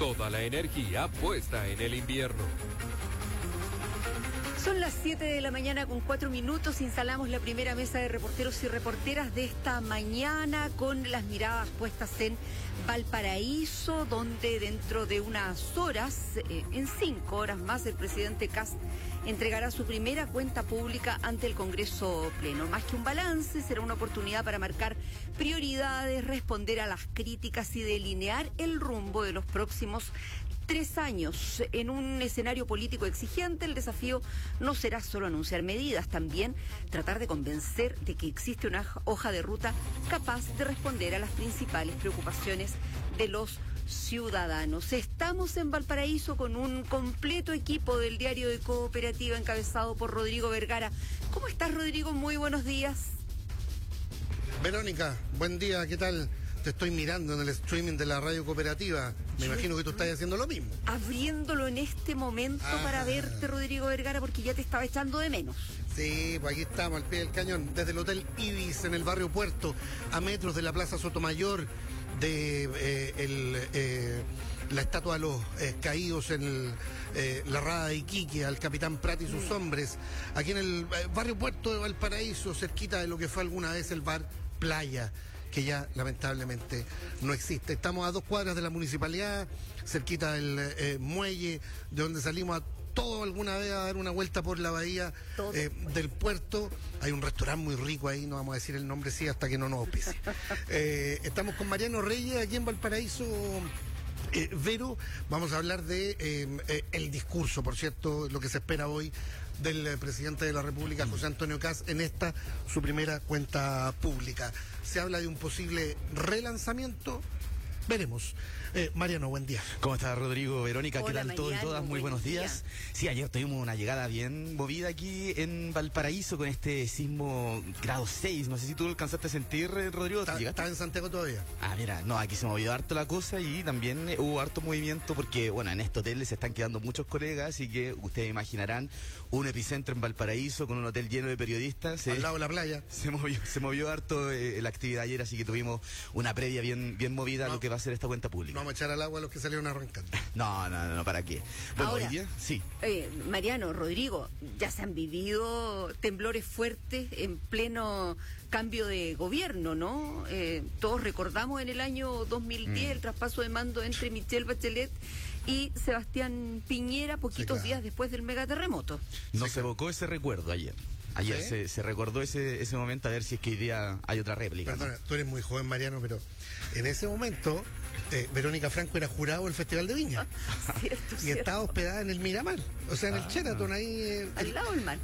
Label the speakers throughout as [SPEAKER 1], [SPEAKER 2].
[SPEAKER 1] Toda la energía puesta en el invierno.
[SPEAKER 2] Son las 7 de la mañana con 4 minutos. Instalamos la primera mesa de reporteros y reporteras de esta mañana con las miradas puestas en Valparaíso, donde dentro de unas horas, en 5 horas más, el presidente Kast entregará su primera cuenta pública ante el Congreso Pleno. Más que un balance, será una oportunidad para marcar prioridades, responder a las críticas y delinear el rumbo de los próximos 3 años. En un escenario político exigente, el desafío no será solo anunciar medidas, también tratar de convencer de que existe una hoja de ruta capaz de responder a las principales preocupaciones de los ciudadanos. Estamos en Valparaíso con un completo equipo del diario de Cooperativa encabezado por Rodrigo Vergara. ¿Cómo estás, Rodrigo? Muy buenos días.
[SPEAKER 3] Verónica, buen día, ¿qué tal? Te estoy mirando en el streaming de la radio Cooperativa. Me imagino que tú estás haciendo lo mismo.
[SPEAKER 2] Abriéndolo en este momento para verte, Rodrigo Vergara, porque ya te estaba echando de menos.
[SPEAKER 3] Sí, pues aquí estamos, al pie del cañón, desde el Hotel Ibis, en el barrio Puerto, a metros de la Plaza Sotomayor, de la estatua de los caídos en la Rada de Iquique, al Capitán Prat y sus hombres, aquí en el barrio Puerto de Valparaíso, cerquita de lo que fue alguna vez el bar Playa, que ya lamentablemente no existe. Estamos a 2 cuadras de la municipalidad, cerquita del muelle, de donde salimos a todo alguna vez a dar una vuelta por la bahía del puerto. Hay un restaurante muy rico ahí, no vamos a decir el nombre sí hasta que no nos auspicie. Estamos con Mariano Reyes aquí en Valparaíso. Vero, vamos a hablar de el discurso, por cierto, lo que se espera hoy del presidente de la República, José Antonio Kast, en esta, su primera cuenta pública. Se habla de un posible relanzamiento. Veremos. Mariano, buen día.
[SPEAKER 4] ¿Cómo está, Rodrigo? Verónica,
[SPEAKER 2] hola,
[SPEAKER 4] ¿qué tal
[SPEAKER 2] Mariano,
[SPEAKER 4] todos y todas? Muy buenos días. Sí, ayer tuvimos una llegada bien movida aquí en Valparaíso con este sismo grado 6. No sé si tú lo alcanzaste a sentir, Rodrigo.
[SPEAKER 3] ¿Estás en Santiago todavía?
[SPEAKER 4] Ah, mira, no, aquí se movió harto la cosa y también hubo harto movimiento porque, bueno, en este hotel se están quedando muchos colegas, así que ustedes imaginarán un epicentro en Valparaíso con un hotel lleno de periodistas.
[SPEAKER 3] Al lado de la playa.
[SPEAKER 4] Se movió harto la actividad ayer, así que tuvimos una previa bien movida a lo que va a ser esta cuenta pública.
[SPEAKER 3] No vamos a echar al agua a los que salieron arrancando.
[SPEAKER 4] No, ¿para qué? Bueno,
[SPEAKER 2] ahora,
[SPEAKER 4] hoy día, sí.
[SPEAKER 2] Mariano, Rodrigo, ya se han vivido temblores fuertes en pleno cambio de gobierno, ¿no? Todos recordamos en el año 2010 el traspaso de mando entre Michelle Bachelet y Sebastián Piñera, poquitos días después del megaterremoto.
[SPEAKER 4] Nos evocó ese recuerdo ayer. Ayer ¿sí? se recordó ese momento, a ver si es que hoy día hay otra réplica.
[SPEAKER 3] Perdona, tú eres muy joven, Mariano, pero en ese momento Verónica Franco era jurado del Festival de Viña.
[SPEAKER 2] Cierto.
[SPEAKER 3] Estaba hospedada en el Miramar, o sea, en el Sheraton, ahí...
[SPEAKER 2] al lado del mar.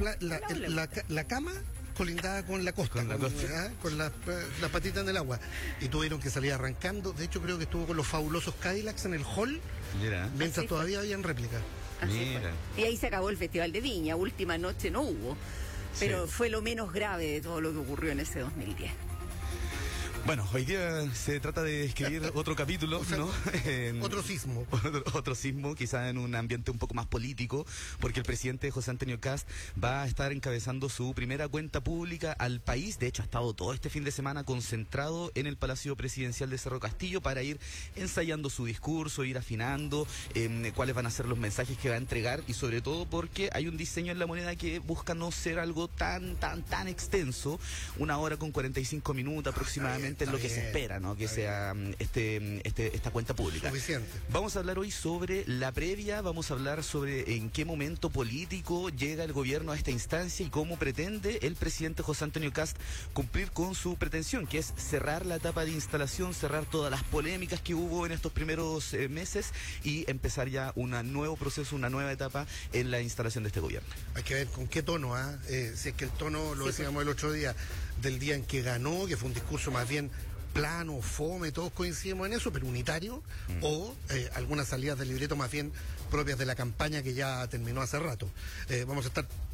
[SPEAKER 3] La cama colindada con la costa, con las patitas en el agua. Y tuvieron que salir arrancando. De hecho, creo que estuvo con los fabulosos Cadillacs en el hall, mientras todavía habían réplica.
[SPEAKER 2] Y ahí se acabó el Festival de Viña. Última noche no hubo, pero fue lo menos grave de todo lo que ocurrió en ese 2010.
[SPEAKER 4] Bueno, hoy día se trata de escribir otro capítulo, o sea, ¿no?
[SPEAKER 3] Otro sismo.
[SPEAKER 4] Otro sismo, quizá en un ambiente un poco más político, porque el presidente José Antonio Kast va a estar encabezando su primera cuenta pública al país. De hecho, ha estado todo este fin de semana concentrado en el Palacio Presidencial de Cerro Castillo para ir ensayando su discurso, ir afinando cuáles van a ser los mensajes que va a entregar y sobre todo porque hay un diseño en la moneda que busca no ser algo tan extenso, 1 hora con 45 minutos aproximadamente. Es lo que se espera, ¿no? Que sea esta cuenta pública.
[SPEAKER 3] Suficiente.
[SPEAKER 4] Vamos a hablar hoy sobre la previa, vamos a hablar sobre en qué momento político llega el gobierno a esta instancia y cómo pretende el presidente José Antonio Kast cumplir con su pretensión, que es cerrar la etapa de instalación, cerrar todas las polémicas que hubo en estos primeros meses y empezar ya un nuevo proceso, una nueva etapa en la instalación de este gobierno.
[SPEAKER 3] Hay que ver con qué tono, si es que el tono, lo decíamos el otro día, del día en que ganó, que fue un discurso más bien plano, fome, todos coincidimos en eso, pero unitario, o algunas salidas del libreto más bien propias de la campaña que ya terminó hace rato. Vamos a estar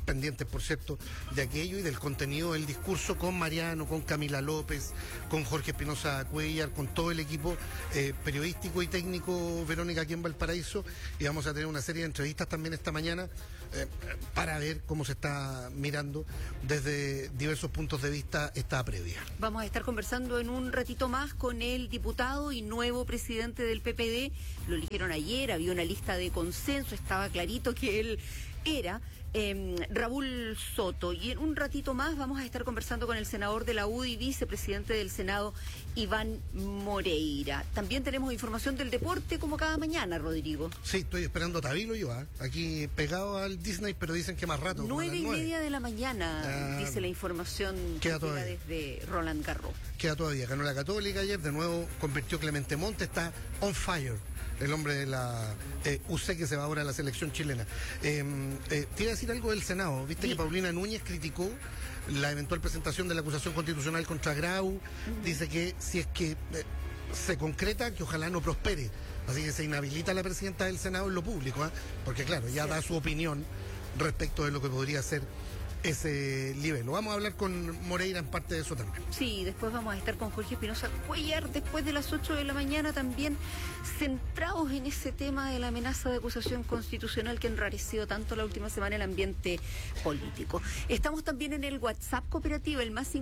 [SPEAKER 3] pendientes, por cierto, de aquello y del contenido del discurso con Mariano, con Camila López, con Jorge Espinosa Cuellar, con todo el equipo periodístico y técnico, Verónica, aquí en Valparaíso, y vamos a tener una serie de entrevistas también esta mañana para ver cómo se está mirando desde diversos puntos de vista esta previa.
[SPEAKER 2] Vamos a estar conversando en un ratito más con el diputado y nuevo presidente del PPD. Lo eligieron ayer, había una lista de consenso, estaba clarito que él era Raúl Soto. Y en un ratito más vamos a estar conversando con el senador de la UDI y vicepresidente del Senado, Iván Moreira. También tenemos información del deporte como cada mañana, Rodrigo.
[SPEAKER 3] Sí, estoy esperando a Tabilo yo, aquí pegado al Disney, pero dicen que más rato.
[SPEAKER 2] 9:30 de la mañana, dice la información que llega desde Roland Garros.
[SPEAKER 3] Queda todavía, ganó la Católica ayer, de nuevo convirtió Clemente Monte, está on fire. El hombre de la UC que se va ahora a la selección chilena. Te iba a decir algo del Senado. Viste que Paulina Núñez criticó la eventual presentación de la acusación constitucional contra Grau. Dice que si es que se concreta, que ojalá no prospere. Así que se inhabilita a la presidenta del Senado en lo público, porque claro, ya da su opinión respecto de lo que podría ser ese nivel. Lo vamos a hablar con Moreira en parte de eso también.
[SPEAKER 2] Sí, después vamos a estar con Jorge Espinosa Cuellar después de las 8 de la mañana también, centrados en ese tema de la amenaza de acusación constitucional que ha enrarecido tanto la última semana el ambiente político. Estamos también en el WhatsApp cooperativo, el más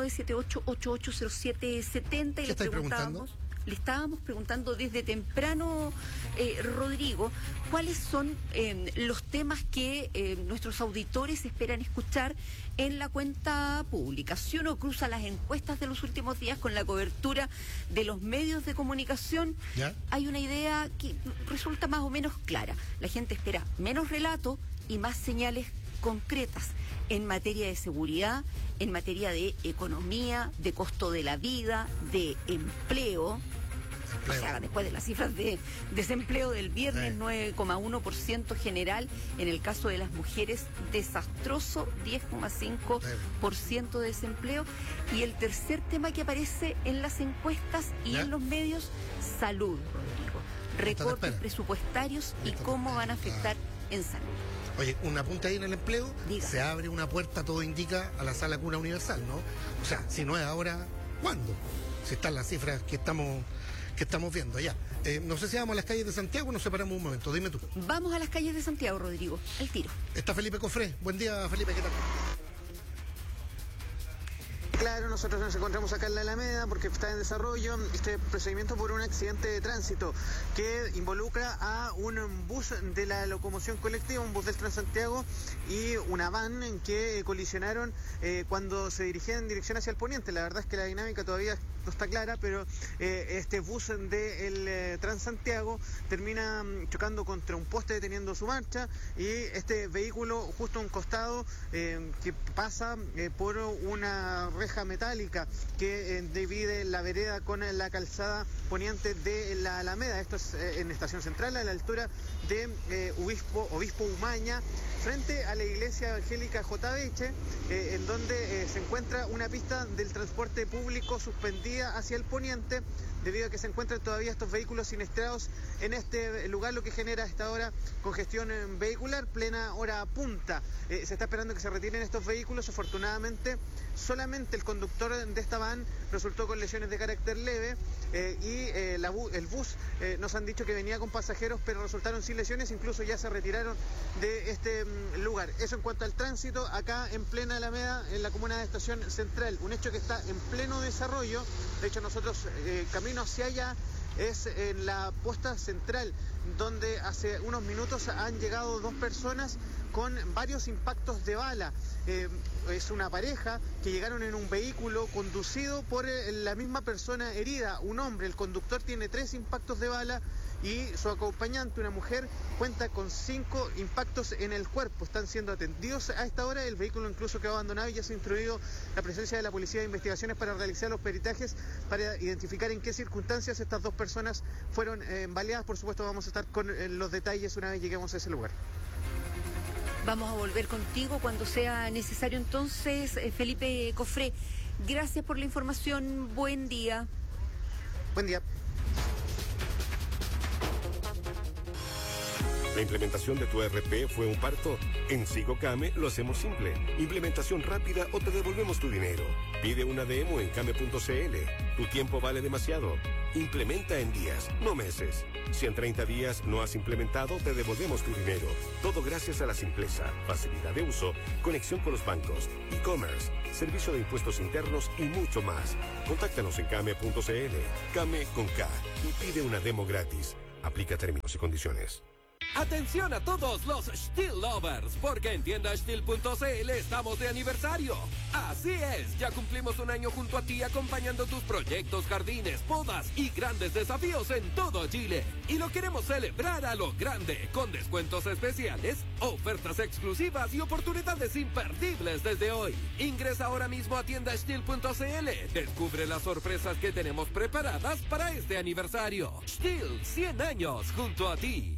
[SPEAKER 2] 569-78880770 y
[SPEAKER 3] ¿Qué estáis preguntando?
[SPEAKER 2] Le estábamos preguntando desde temprano, Rodrigo, cuáles son los temas que nuestros auditores esperan escuchar en la cuenta pública. Si uno cruza las encuestas de los últimos días con la cobertura de los medios de comunicación,
[SPEAKER 3] ¿ya?
[SPEAKER 2] Hay una idea que resulta más o menos clara. La gente espera menos relato y más señales concretas en materia de seguridad, en materia de economía, de costo de la vida, de empleo. O sea, después de las cifras de desempleo del viernes, 9,1% general, en el caso de las mujeres, desastroso, 10,5% de desempleo. Y el tercer tema que aparece en las encuestas y en los medios, salud, Rodrigo. Recortes presupuestarios y cómo van a afectar en salud.
[SPEAKER 3] Oye, un apunte ahí en el empleo.
[SPEAKER 2] Diga.
[SPEAKER 3] Se abre una puerta, todo indica, a la sala cuna universal, ¿no? O sea, si no es ahora, ¿cuándo? Si están las cifras que estamos viendo ya. No sé si vamos a las calles de Santiago o nos separamos un momento, dime tú.
[SPEAKER 2] Vamos a las calles de Santiago, Rodrigo, al tiro.
[SPEAKER 3] Está Felipe Cofré. Buen día, Felipe, ¿qué tal?
[SPEAKER 5] Claro, nosotros nos encontramos acá en la Alameda porque está en desarrollo este procedimiento por un accidente de tránsito que involucra a un bus de la locomoción colectiva, un bus del Transantiago y una van en que colisionaron cuando se dirigían en dirección hacia el poniente. La verdad es que la dinámica todavía no está clara, pero este bus del Transantiago termina chocando contra un poste deteniendo su marcha y este vehículo justo a un costado que pasa por una reja metálica que divide la vereda con la calzada poniente de la Alameda. Esto es en Estación Central, a la altura de Obispo Umaña, frente a la iglesia evangélica J.B.H., en donde se encuentra una pista del transporte público suspendida hacia el poniente, debido a que se encuentran todavía estos vehículos siniestrados en este lugar, lo que genera a esta hora congestión vehicular, plena hora punta. Se está esperando que se retiren estos vehículos. Afortunadamente, solamente el conductor de esta van resultó con lesiones de carácter leve y el bus nos han dicho que venía con pasajeros, pero resultaron sin lesiones, incluso ya se retiraron de este lugar. Eso en cuanto al tránsito acá en plena Alameda, en la comuna de Estación Central, un hecho que está en pleno desarrollo. De hecho, nosotros camino hacia allá es en la posta central, donde hace unos minutos han llegado dos personas con varios impactos de bala. Es una pareja que llegaron en un vehículo conducido por la misma persona herida, un hombre. El conductor tiene 3 impactos de bala y su acompañante, una mujer, cuenta con 5 impactos en el cuerpo. Están siendo atendidos a esta hora. El vehículo incluso quedó abandonado y ya se ha instruido la presencia de la Policía de Investigaciones para realizar los peritajes, para identificar en qué circunstancias estas dos personas fueron baleadas. Por supuesto, vamos a estar con los detalles una vez lleguemos a ese lugar.
[SPEAKER 2] Vamos a volver contigo cuando sea necesario entonces, Felipe Cofré. Gracias por la información. Buen día.
[SPEAKER 5] Buen día.
[SPEAKER 6] ¿La implementación de tu ERP fue un parto? En SigoCame lo hacemos simple. Implementación rápida o te devolvemos tu dinero. Pide una demo en came.cl. Tu tiempo vale demasiado. Implementa en días, no meses. Si en 30 días no has implementado, te devolvemos tu dinero. Todo gracias a la simpleza, facilidad de uso, conexión con los bancos, e-commerce, servicio de impuestos internos y mucho más. Contáctanos en came.cl. Came con K y pide una demo gratis. Aplica términos y condiciones.
[SPEAKER 1] Atención a todos los Stihl lovers, porque en tiendastihl.cl estamos de aniversario. Así es, ya cumplimos un año junto a ti acompañando tus proyectos, jardines, podas y grandes desafíos en todo Chile. Y lo queremos celebrar a lo grande, con descuentos especiales, ofertas exclusivas y oportunidades imperdibles desde hoy. Ingresa ahora mismo a tiendastihl.cl. Descubre las sorpresas que tenemos preparadas para este aniversario. Stihl, 100 años junto a ti.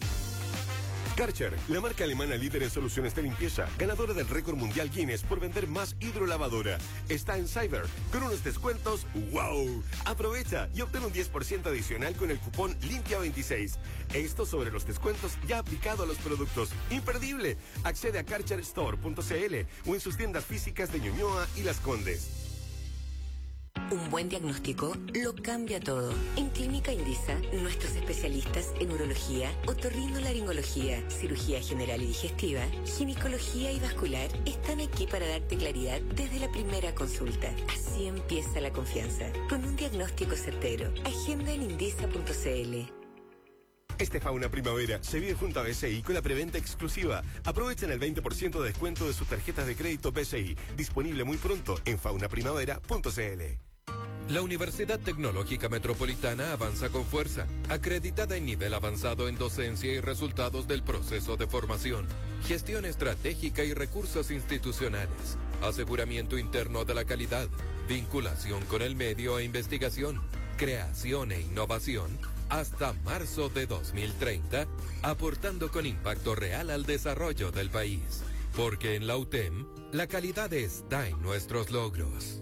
[SPEAKER 6] Karcher, la marca alemana líder en soluciones de limpieza, ganadora del récord mundial Guinness por vender más hidrolavadora, está en Cyber con unos descuentos ¡wow! Aprovecha y obtén un 10% adicional con el cupón Limpia26. Esto sobre los descuentos ya aplicado a los productos. ¡Imperdible! Accede a karcherstore.cl o en sus tiendas físicas de Ñuñoa y Las Condes.
[SPEAKER 7] Un buen diagnóstico lo cambia todo. En Clínica Indisa, nuestros especialistas en urología, otorrinolaringología, cirugía general y digestiva, ginecología y vascular están aquí para darte claridad desde la primera consulta. Así empieza la confianza. Con un diagnóstico certero. Agenda en indisa.cl.
[SPEAKER 6] Este Fauna Primavera se vive junto a BCI con la preventa exclusiva. Aprovechen el 20% de descuento de sus tarjetas de crédito BCI. Disponible muy pronto en faunaprimavera.cl.
[SPEAKER 1] La Universidad Tecnológica Metropolitana avanza con fuerza, acreditada en nivel avanzado en docencia y resultados del proceso de formación, gestión estratégica y recursos institucionales, aseguramiento interno de la calidad, vinculación con el medio e investigación, creación e innovación, hasta marzo de 2030, aportando con impacto real al desarrollo del país. Porque en la UTEM, la calidad está en nuestros logros.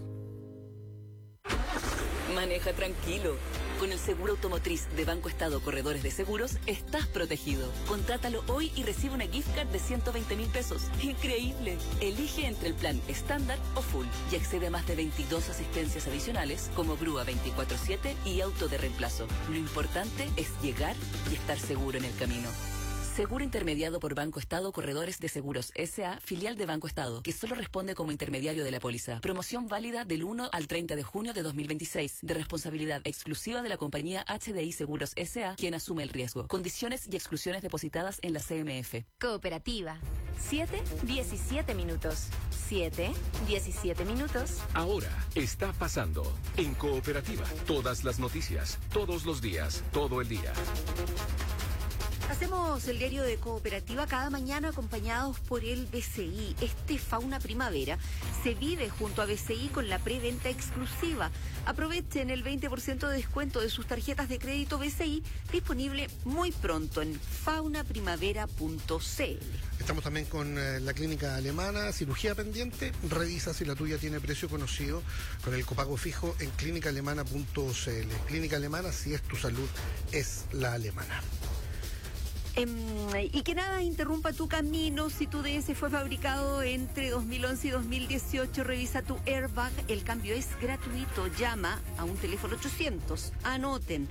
[SPEAKER 7] Maneja tranquilo. Con el seguro automotriz de Banco Estado Corredores de Seguros, estás protegido. Contrátalo hoy y recibe una gift card de 120.000 pesos. ¡Increíble! Elige entre el plan estándar o full y accede a más de 22 asistencias adicionales como grúa 24/7 y auto de reemplazo. Lo importante es llegar y estar seguro en el camino. Seguro intermediado por Banco Estado Corredores de Seguros S.A., filial de Banco Estado, que solo responde como intermediario de la póliza. Promoción válida del 1 al 30 de junio de 2026, de responsabilidad exclusiva de la compañía HDI Seguros S.A., quien asume el riesgo. Condiciones y exclusiones depositadas en la CMF.
[SPEAKER 8] Cooperativa. 7:17 minutos. 7:17 minutos.
[SPEAKER 9] Ahora está pasando en Cooperativa. Todas las noticias, todos los días, todo el día.
[SPEAKER 2] Hacemos el diario de Cooperativa cada mañana acompañados por el BCI. Este Fauna Primavera se vive junto a BCI con la preventa exclusiva. Aprovechen el 20% de descuento de sus tarjetas de crédito BCI, disponible muy pronto en faunaprimavera.cl.
[SPEAKER 3] Estamos también con la clínica alemana, cirugía pendiente. Revisa si la tuya tiene precio conocido con el copago fijo en clínicaalemana.cl. Clínica Alemana, si es tu salud, es la alemana.
[SPEAKER 2] Y que nada interrumpa tu camino. Si tu DS fue fabricado entre 2011 y 2018, revisa tu airbag. El cambio es gratuito. Llama a un teléfono 800. Anoten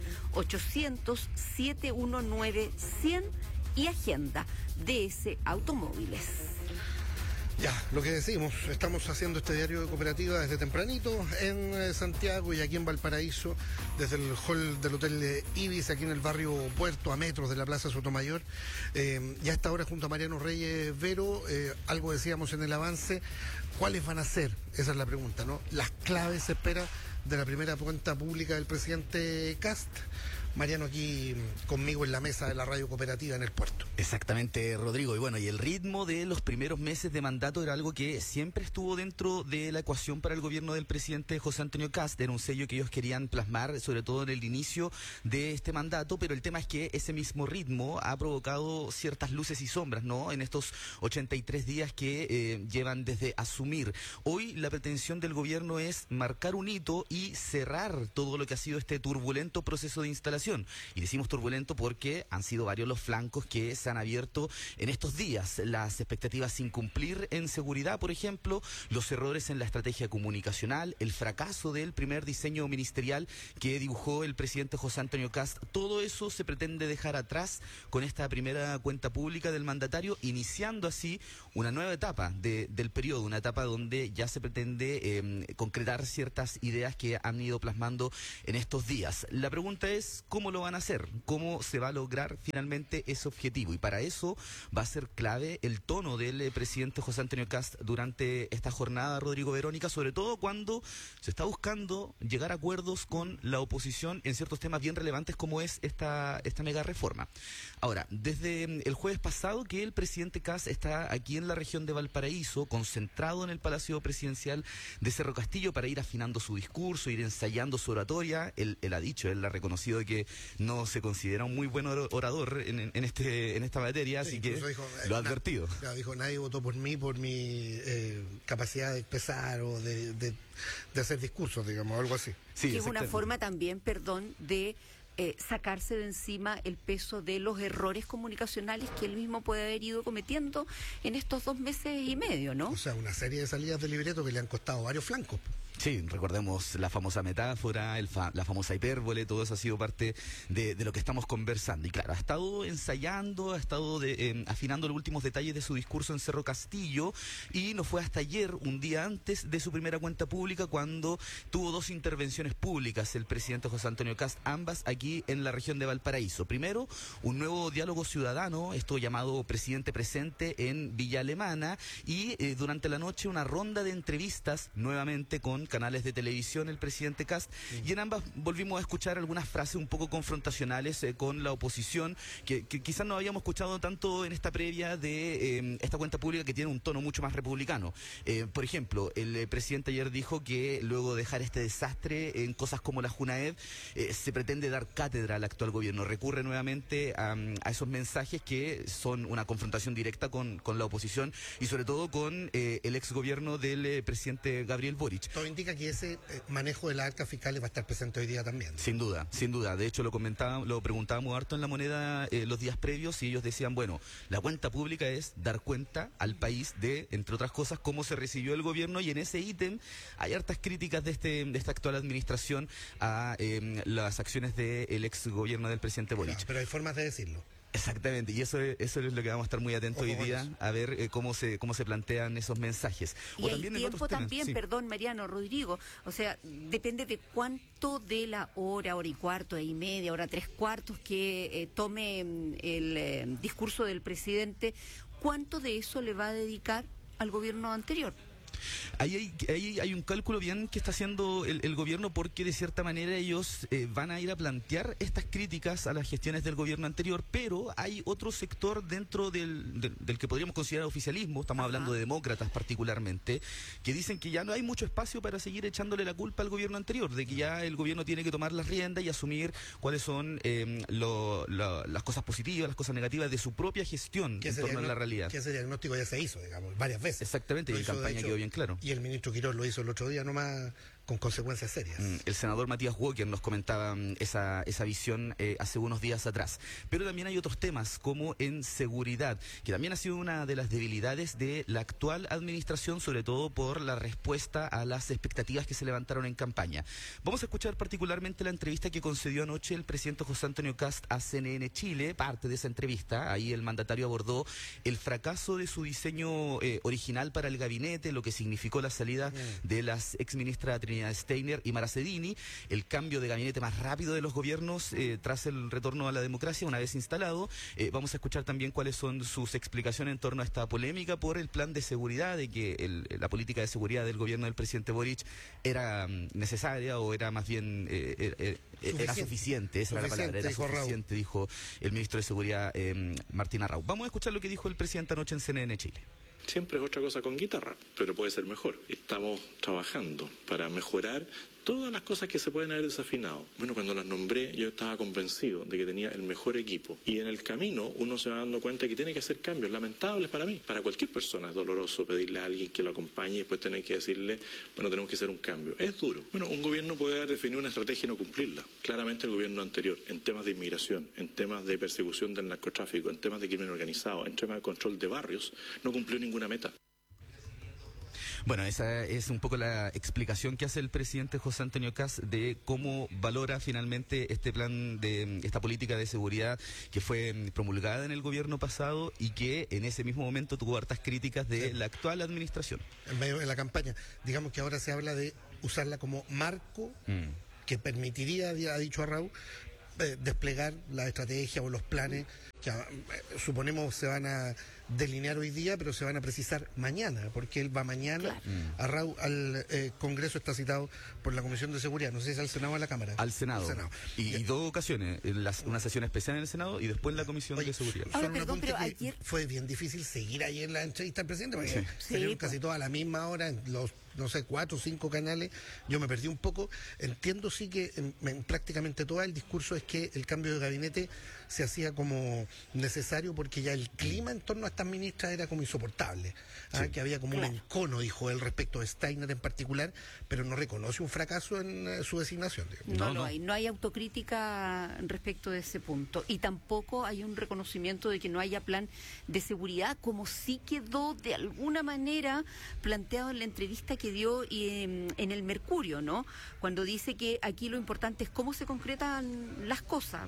[SPEAKER 2] 800-719-100 y agenda DS Automóviles.
[SPEAKER 3] Ya, lo que decimos, estamos haciendo este diario de Cooperativa desde tempranito en Santiago y aquí en Valparaíso, desde el hall del Hotel Ibis, aquí en el barrio Puerto, a metros de la Plaza Sotomayor. Ya a esta hora junto a Mariano Reyes Vero, algo decíamos en el avance, ¿cuáles van a ser? Esa es la pregunta, ¿no? Las claves, se espera, de la primera cuenta pública del presidente Kast. Mariano aquí conmigo en la mesa de la radio cooperativa en el puerto.
[SPEAKER 4] Exactamente, Rodrigo. Y bueno, y el ritmo de los primeros meses de mandato era algo que siempre estuvo dentro de la ecuación para el gobierno del presidente José Antonio Kast. Era un sello que ellos querían plasmar, sobre todo en el inicio de este mandato, pero el tema es que ese mismo ritmo ha provocado ciertas luces y sombras, ¿no? En estos 83 días que llevan desde asumir. Hoy la pretensión del gobierno es marcar un hito y cerrar todo lo que ha sido este turbulento proceso de instalación administración. Y decimos turbulento porque han sido varios los flancos que se han abierto en estos días. Las expectativas sin cumplir en seguridad, por ejemplo, los errores en la estrategia comunicacional, el fracaso del primer diseño ministerial que dibujó el presidente José Antonio Kast. Todo eso se pretende dejar atrás con esta primera cuenta pública del mandatario, iniciando así una nueva etapa del periodo, una etapa donde ya se pretende concretar ciertas ideas que han ido plasmando en estos días. La pregunta es, ¿cómo lo van a hacer? ¿Cómo se va a lograr finalmente ese objetivo? Y para eso va a ser clave el tono del presidente José Antonio Kast durante esta jornada, Rodrigo, Verónica, sobre todo cuando se está buscando llegar a acuerdos con la oposición en ciertos temas bien relevantes como es esta mega reforma. Ahora, desde el jueves pasado que el presidente Kast está aquí en la región de Valparaíso, concentrado en el Palacio Presidencial de Cerro Castillo para ir afinando su discurso, ir ensayando su oratoria. Él ha dicho, él ha reconocido que no se considera un muy buen orador en esta materia, así que
[SPEAKER 3] dijo,
[SPEAKER 4] lo ha advertido.
[SPEAKER 3] Dijo, nadie votó por mí, por mi capacidad de expresar o de hacer discursos, digamos, algo así.
[SPEAKER 2] Sí, que es una forma también, perdón, de sacarse de encima el peso de los errores comunicacionales que él mismo puede haber ido cometiendo en estos 2 meses y medio, ¿no?
[SPEAKER 3] O sea, una serie de salidas de libreto que le han costado varios flancos.
[SPEAKER 4] Sí, recordemos la famosa metáfora, la famosa hipérbole, todo eso ha sido parte de lo que estamos conversando. Y claro, ha estado ensayando, ha estado afinando los últimos detalles de su discurso en Cerro Castillo, y no fue hasta ayer, un día antes de su primera cuenta pública, cuando tuvo 2 intervenciones públicas el presidente José Antonio Kast, ambas aquí en la región de Valparaíso. Primero, un nuevo diálogo ciudadano, esto llamado Presidente Presente, en Villa Alemana, y durante la noche una ronda de entrevistas nuevamente con canales de televisión el presidente Kast, y en ambas volvimos a escuchar algunas frases un poco confrontacionales con la oposición que quizás no habíamos escuchado tanto en esta previa de esta cuenta pública, que tiene un tono mucho más republicano. Por ejemplo, el presidente ayer dijo que luego de dejar este desastre en cosas como la Junaed, se pretende dar cátedra al actual gobierno. Recurre nuevamente a esos mensajes que son una confrontación directa con la oposición y sobre todo con el ex gobierno del presidente Gabriel Boric.
[SPEAKER 3] Todo indica que ese manejo de las arcas fiscales va a estar presente hoy día también.
[SPEAKER 4] Sin duda, sin duda. De hecho, lo preguntábamos harto en La Moneda los días previos, y ellos decían, bueno, la cuenta pública es dar cuenta al país de, entre otras cosas, cómo se recibió el gobierno, y en ese ítem hay hartas críticas de esta actual administración a las acciones del ex gobierno del presidente Boric.
[SPEAKER 3] Claro, pero hay formas de decirlo.
[SPEAKER 4] Exactamente, y eso es lo que vamos a estar muy atentos hoy día, a ver cómo se plantean esos mensajes.
[SPEAKER 2] Y el tiempo también, sí. Perdón, Mariano, Rodrigo, o sea, depende de cuánto de la hora y cuarto, y media, hora 3/4 que tome el discurso del presidente, cuánto de eso le va a dedicar al gobierno anterior.
[SPEAKER 4] Ahí hay un cálculo bien que está haciendo el gobierno, porque de cierta manera ellos van a ir a plantear estas críticas a las gestiones del gobierno anterior, pero hay otro sector dentro del que podríamos considerar oficialismo, estamos hablando de demócratas particularmente, que dicen que ya no hay mucho espacio para seguir echándole la culpa al gobierno anterior, de que ya el gobierno tiene que tomar las riendas y asumir cuáles son las cosas positivas, las cosas negativas de su propia gestión en torno a la realidad.
[SPEAKER 3] Que ese diagnóstico ya se hizo, digamos, varias veces.
[SPEAKER 4] Exactamente, y en campaña quedó bien claro.
[SPEAKER 3] Y el ministro Quirós lo hizo el otro día nomás, con consecuencias serias.
[SPEAKER 4] El senador Matías Walker nos comentaba esa visión hace unos días atrás. Pero también hay otros temas, como en seguridad, que también ha sido una de las debilidades de la actual administración, sobre todo por la respuesta a las expectativas que se levantaron en campaña. Vamos a escuchar particularmente la entrevista que concedió anoche el presidente José Antonio Kast a CNN Chile, parte de esa entrevista. Ahí el mandatario abordó el fracaso de su diseño original para el gabinete, lo que significó la salida de las exministras Trinidad Steiner y Mara Cedini, el cambio de gabinete más rápido de los gobiernos tras el retorno a la democracia una vez instalado. Vamos a escuchar también cuáles son sus explicaciones en torno a esta polémica por el plan de seguridad, de que la política de seguridad del gobierno del presidente Boric era necesaria, o era más bien era suficiente, esa era la palabra, era suficiente, dijo el ministro de Seguridad Martín Arrau. Vamos a escuchar lo que dijo el presidente anoche en CNN Chile.
[SPEAKER 10] Siempre es otra cosa con guitarra, pero puede ser mejor. Estamos trabajando para mejorar todas las cosas que se pueden haber desafinado. Bueno, cuando las nombré yo estaba convencido de que tenía el mejor equipo, y en el camino uno se va dando cuenta que tiene que hacer cambios lamentables para mí. Para cualquier persona es doloroso pedirle a alguien que lo acompañe y después tener que decirle, bueno, tenemos que hacer un cambio. Es duro. Bueno, un gobierno puede haber definido una estrategia y no cumplirla. Claramente el gobierno anterior, en temas de inmigración, en temas de persecución del narcotráfico, en temas de crimen organizado, en temas de control de barrios, no cumplió ninguna meta.
[SPEAKER 4] Bueno, esa es un poco la explicación que hace el presidente José Antonio Kast de cómo valora finalmente este plan de esta política de seguridad que fue promulgada en el gobierno pasado y que en ese mismo momento tuvo hartas críticas de la actual administración.
[SPEAKER 3] En medio de la campaña, digamos que ahora se habla de usarla como marco que permitiría, ha dicho Arrau, desplegar la estrategia o los planes que suponemos se van a delinear hoy día, pero se van a precisar mañana, porque él va mañana al Congreso, está citado por la Comisión de Seguridad, no sé si es al Senado o a la Cámara.
[SPEAKER 4] Al Senado. Y dos ocasiones, una sesión especial en el Senado y después en la Comisión de Seguridad.
[SPEAKER 2] Ahora, perdón, pero ayer
[SPEAKER 3] fue bien difícil seguir ayer la entrevista al presidente, porque salieron casi todas a la misma hora en los, no sé, 4 o 5 canales. Yo me perdí un poco. Entiendo sí que en prácticamente todo el discurso es que el cambio de gabinete se hacía como necesario porque ya el clima en torno a estas ministras era como insoportable, que había como un encono, dijo él, respecto de Steiner en particular, pero no reconoce un fracaso en su designación.
[SPEAKER 2] No hay autocrítica respecto de ese punto, y tampoco hay un reconocimiento de que no haya plan de seguridad, como sí quedó de alguna manera planteado en la entrevista que dio en el Mercurio, ¿no? Cuando dice que aquí lo importante es cómo se concretan las cosas.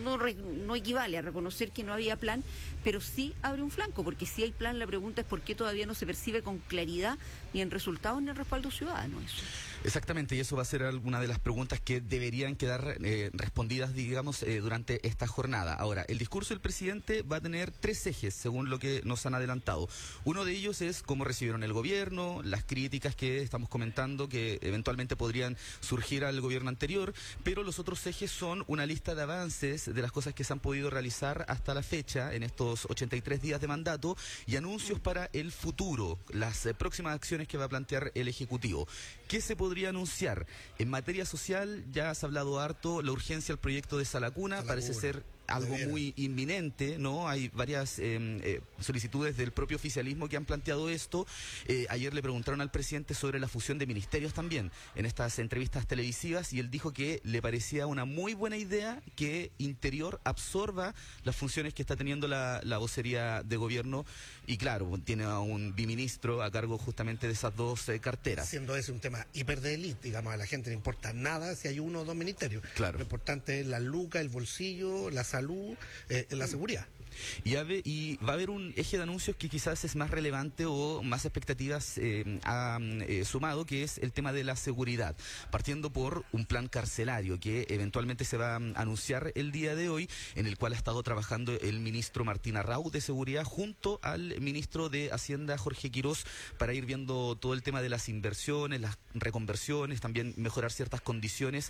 [SPEAKER 2] No equivale a reconocer que no había plan, pero sí abre un flanco, porque si hay plan, la pregunta es por qué todavía no se percibe con claridad ni en resultados ni en respaldo ciudadano eso.
[SPEAKER 4] Exactamente, y eso va a ser alguna de las preguntas que deberían quedar respondidas, digamos, durante esta jornada. Ahora, el discurso del presidente va a tener 3 ejes, según lo que nos han adelantado. Uno de ellos es cómo recibieron el gobierno, las críticas que estamos comentando que eventualmente podrían surgir al gobierno anterior, pero los otros ejes son una lista de avances de las cosas que se han podido realizar hasta la fecha en estos 83 días de mandato y anuncios para el futuro, las próximas acciones que va a plantear el Ejecutivo. ¿Qué se podría anunciar? En materia social ya se ha hablado harto, la urgencia al proyecto de Salacuna parece ser algo muy inminente, ¿no? Hay varias solicitudes del propio oficialismo que han planteado esto. Ayer le preguntaron al presidente sobre la fusión de ministerios también en estas entrevistas televisivas y él dijo que le parecía una muy buena idea que Interior absorba las funciones que está teniendo la vocería de gobierno y claro, tiene a un biministro a cargo justamente de esas dos carteras.
[SPEAKER 3] Siendo ese un tema hiper de élite, digamos, a la gente no importa nada si hay 1 o 2 ministerios.
[SPEAKER 4] Claro.
[SPEAKER 3] Lo importante es la luca, el bolsillo, la salud, la seguridad.
[SPEAKER 4] Y va a haber un eje de anuncios que quizás es más relevante o más expectativas ha sumado, que es el tema de la seguridad, partiendo por un plan carcelario que eventualmente se va a anunciar el día de hoy, en el cual ha estado trabajando el ministro Martín Arrau de Seguridad junto al ministro de Hacienda Jorge Quirós para ir viendo todo el tema de las inversiones, las reconversiones, también mejorar ciertas condiciones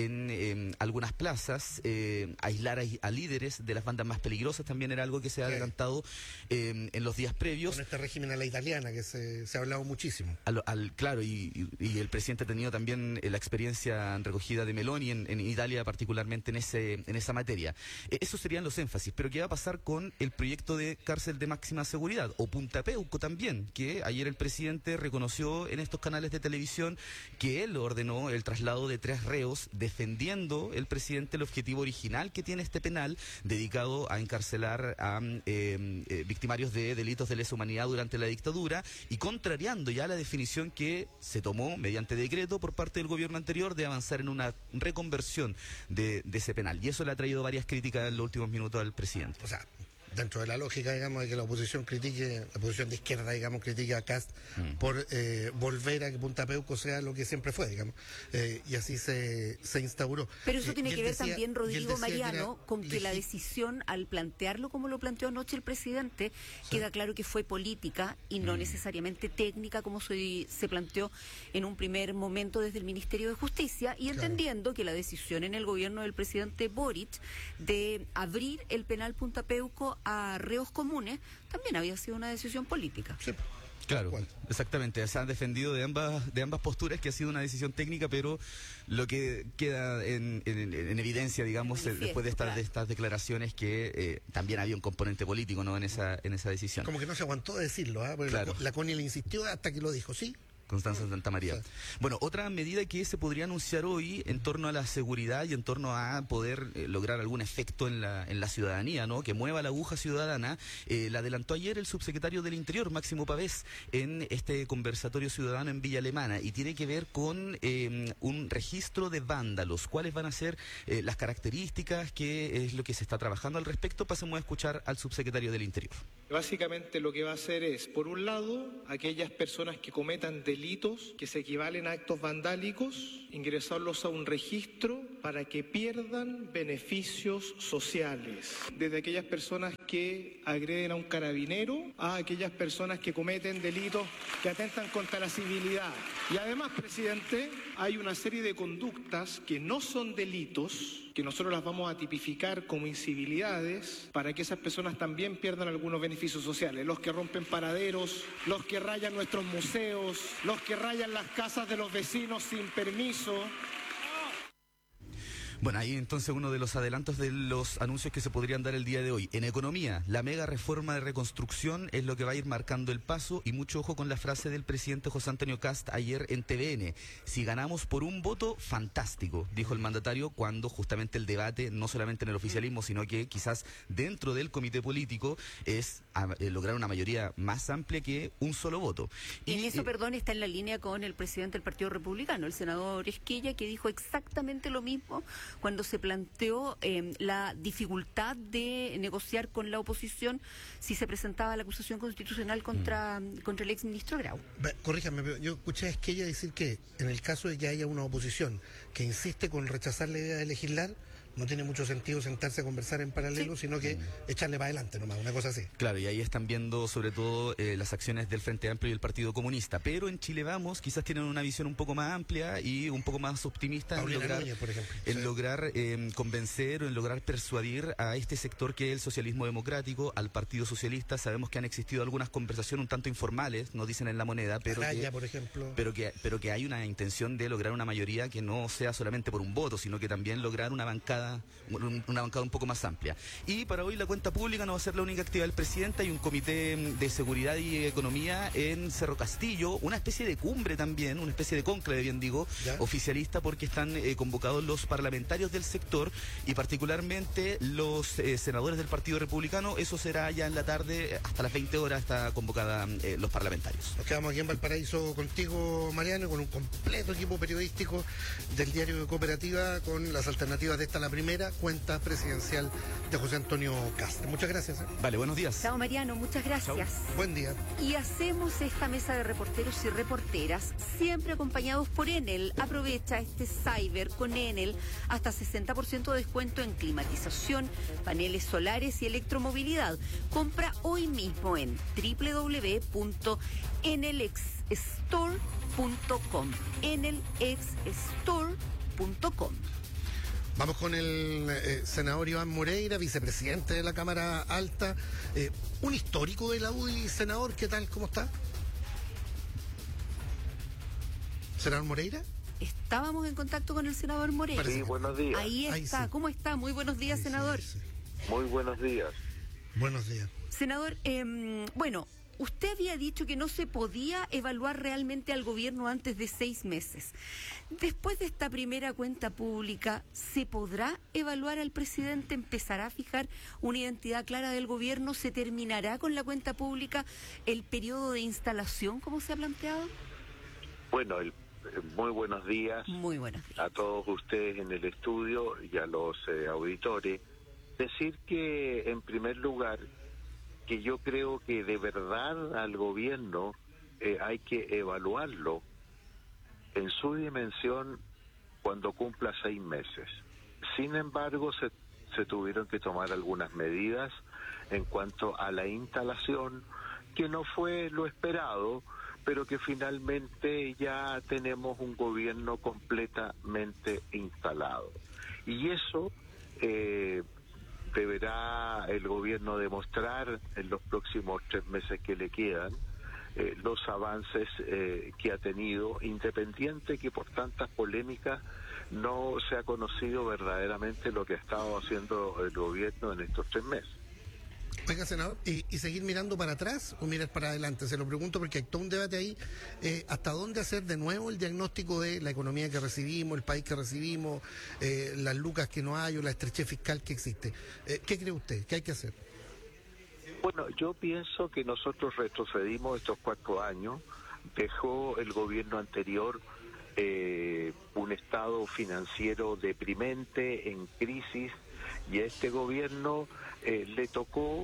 [SPEAKER 4] en algunas plazas, aislar a líderes de las bandas más peligrosas también era algo que se ha adelantado en los días previos.
[SPEAKER 3] Con este régimen a la italiana que se ha hablado muchísimo.
[SPEAKER 4] Claro, y el presidente ha tenido también la experiencia recogida de Meloni en Italia, particularmente en esa materia. Esos serían los énfasis, pero ¿qué va a pasar con el proyecto de cárcel de máxima seguridad? O Punta Peuco también, que ayer el presidente reconoció en estos canales de televisión que él ordenó el traslado de 3 reos, defendiendo el presidente el objetivo original que tiene este penal, dedicado a encarcelar a victimarios de delitos de lesa humanidad durante la dictadura y contrariando ya la definición que se tomó mediante decreto por parte del gobierno anterior de avanzar en una reconversión de ese penal. Y eso le ha traído varias críticas en los últimos minutos al presidente.
[SPEAKER 3] O sea, dentro de la lógica, digamos, de que la oposición critique, la oposición de izquierda, digamos, critique a Kast por volver a que Punta Peuco sea lo que siempre fue, digamos, y así se instauró.
[SPEAKER 2] Pero eso tiene que ver también, Rodrigo Mariano, con que la decisión, al plantearlo como lo planteó anoche el presidente, queda claro que fue política y no necesariamente técnica, como se planteó en un primer momento desde el Ministerio de Justicia, y entendiendo que la decisión en el gobierno del presidente Boric de abrir el penal Punta Peuco a reos comunes también había sido una decisión política.
[SPEAKER 3] Sí.
[SPEAKER 4] Claro, exactamente. Se han defendido de ambas posturas, que ha sido una decisión técnica, pero lo que queda en evidencia, digamos, después de estas declaraciones, que también había un componente político, ¿no?, en esa decisión.
[SPEAKER 3] Como que no se aguantó de decirlo, porque claro. La Connie le insistió hasta que lo dijo, ¿sí?
[SPEAKER 4] Constanza Santamaría. Sí. Bueno, otra medida que se podría anunciar hoy en torno a la seguridad y en torno a poder lograr algún efecto en la ciudadanía, ¿no?, que mueva la aguja ciudadana, la adelantó ayer el subsecretario del Interior, Máximo Pavés, en este conversatorio ciudadano en Villa Alemana, y tiene que ver con un registro de vándalos. ¿Cuáles van a ser las características? ¿Qué es lo que se está trabajando al respecto? Pasemos a escuchar al subsecretario del Interior.
[SPEAKER 11] Básicamente lo que va a hacer es, por un lado, aquellas personas que cometan delitos que se equivalen a actos vandálicos, ingresarlos a un registro para que pierdan beneficios sociales. Desde aquellas personas que agreden a un carabinero a aquellas personas que cometen delitos que atentan contra la civilidad. Y además, presidente, hay una serie de conductas que no son delitos, que nosotros las vamos a tipificar como incivilidades, para que esas personas también pierdan algunos beneficios sociales. Los que rompen paraderos, los que rayan nuestros museos, los que rayan las casas de los vecinos sin permiso.
[SPEAKER 4] Bueno, ahí entonces uno de los adelantos de los anuncios que se podrían dar el día de hoy. En economía, la mega reforma de reconstrucción es lo que va a ir marcando el paso, y mucho ojo con la frase del presidente José Antonio Kast ayer en TVN. Si ganamos por un voto, fantástico, dijo el mandatario, cuando justamente el debate, no solamente en el oficialismo, sino que quizás dentro del comité político, es lograr una mayoría más amplia que un solo voto.
[SPEAKER 2] Y en eso, está en la línea con el presidente del Partido Republicano, el senador Esquella, que dijo exactamente lo mismo cuando se planteó la dificultad de negociar con la oposición si se presentaba la acusación constitucional contra el exministro Grau.
[SPEAKER 3] Corríjame, pero yo escuché a Esquella decir que en el caso de que haya una oposición que insiste con rechazar la idea de legislar, no tiene mucho sentido sentarse a conversar en paralelo, sino que echarle para adelante nomás, una cosa así.
[SPEAKER 4] Claro, y ahí están viendo sobre todo las acciones del Frente Amplio y el Partido Comunista, pero en Chile Vamos quizás tienen una visión un poco más amplia y un poco más optimista en lograr convencer o en lograr persuadir a este sector que es el socialismo democrático, al Partido Socialista. Sabemos que han existido algunas conversaciones un tanto informales, nos dicen en La Moneda, pero que hay una intención de lograr una mayoría que no sea solamente por un voto, sino que también lograr una bancada un poco más amplia. Y para hoy la cuenta pública no va a ser la única actividad del presidente. Hay un comité de seguridad y economía en Cerro Castillo, una especie de cumbre también, una especie de cónclave, bien digo, oficialista, porque están convocados los parlamentarios del sector y particularmente los senadores del Partido Republicano. Eso será ya en la tarde, hasta las 20 horas está convocada los parlamentarios.
[SPEAKER 3] Nos quedamos aquí en Valparaíso contigo, Mariano, con un completo equipo periodístico del diario de Cooperativa, con las alternativas de esta la primera cuenta presidencial de José Antonio Kast. Muchas gracias.
[SPEAKER 4] Vale, buenos días.
[SPEAKER 2] Chao, Mariano, muchas gracias.
[SPEAKER 3] Chao. Buen día.
[SPEAKER 2] Y hacemos esta mesa de reporteros y reporteras siempre acompañados por Enel. Aprovecha este Cyber con Enel, hasta 60% de descuento en climatización, paneles solares y electromovilidad. Compra hoy mismo en www.enelexstore.com. enelexstore.com.
[SPEAKER 3] Vamos con el senador Iván Moreira, vicepresidente de la Cámara Alta, un histórico de la UDI. Senador, ¿qué tal? ¿Cómo está? ¿Senador Moreira?
[SPEAKER 2] Estábamos en contacto con el senador Moreira.
[SPEAKER 12] Sí, buenos días.
[SPEAKER 2] Ahí está. Sí. ¿Cómo está? Muy buenos días, senador.
[SPEAKER 3] Sí.
[SPEAKER 12] Muy buenos días.
[SPEAKER 3] Buenos días.
[SPEAKER 2] Senador, usted había dicho que no se podía evaluar realmente al gobierno antes de 6 meses. Después de esta primera cuenta pública, ¿se podrá evaluar al presidente? ¿Empezará a fijar una identidad clara del gobierno? ¿Se terminará con la cuenta pública el periodo de instalación, como se ha planteado?
[SPEAKER 12] Bueno, muy buenos días.
[SPEAKER 2] Muy buenos días
[SPEAKER 12] a todos ustedes en el estudio y a los auditores. Decir que, en primer lugar, que yo creo que de verdad al gobierno hay que evaluarlo en su dimensión cuando cumpla 6 meses. Sin embargo, se tuvieron que tomar algunas medidas en cuanto a la instalación, que no fue lo esperado, pero que finalmente ya tenemos un gobierno completamente instalado. Y eso deberá el gobierno demostrar en los próximos 3 meses que le quedan, los avances que ha tenido, independiente que por tantas polémicas no se ha conocido verdaderamente lo que ha estado haciendo el gobierno en estos 3 meses.
[SPEAKER 3] Oiga, senador, ¿y seguir mirando para atrás o mirar para adelante? Se lo pregunto porque hay todo un debate ahí. ¿Hasta dónde hacer de nuevo el diagnóstico de la economía que recibimos, el país que recibimos, las lucas que no hay o la estrechez fiscal que existe? ¿Qué cree usted? ¿Qué hay que hacer?
[SPEAKER 12] Bueno, yo pienso que nosotros retrocedimos estos 4 años. Dejó el gobierno anterior un estado financiero deprimente, en crisis, y a este gobierno le tocó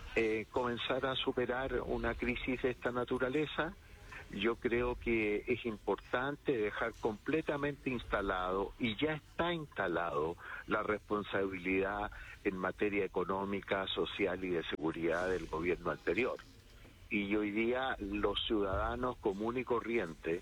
[SPEAKER 12] comenzar a superar una crisis de esta naturaleza. Yo creo que es importante dejar completamente instalado, y ya está instalado, la responsabilidad en materia económica, social y de seguridad del gobierno anterior. Y hoy día los ciudadanos común y corriente,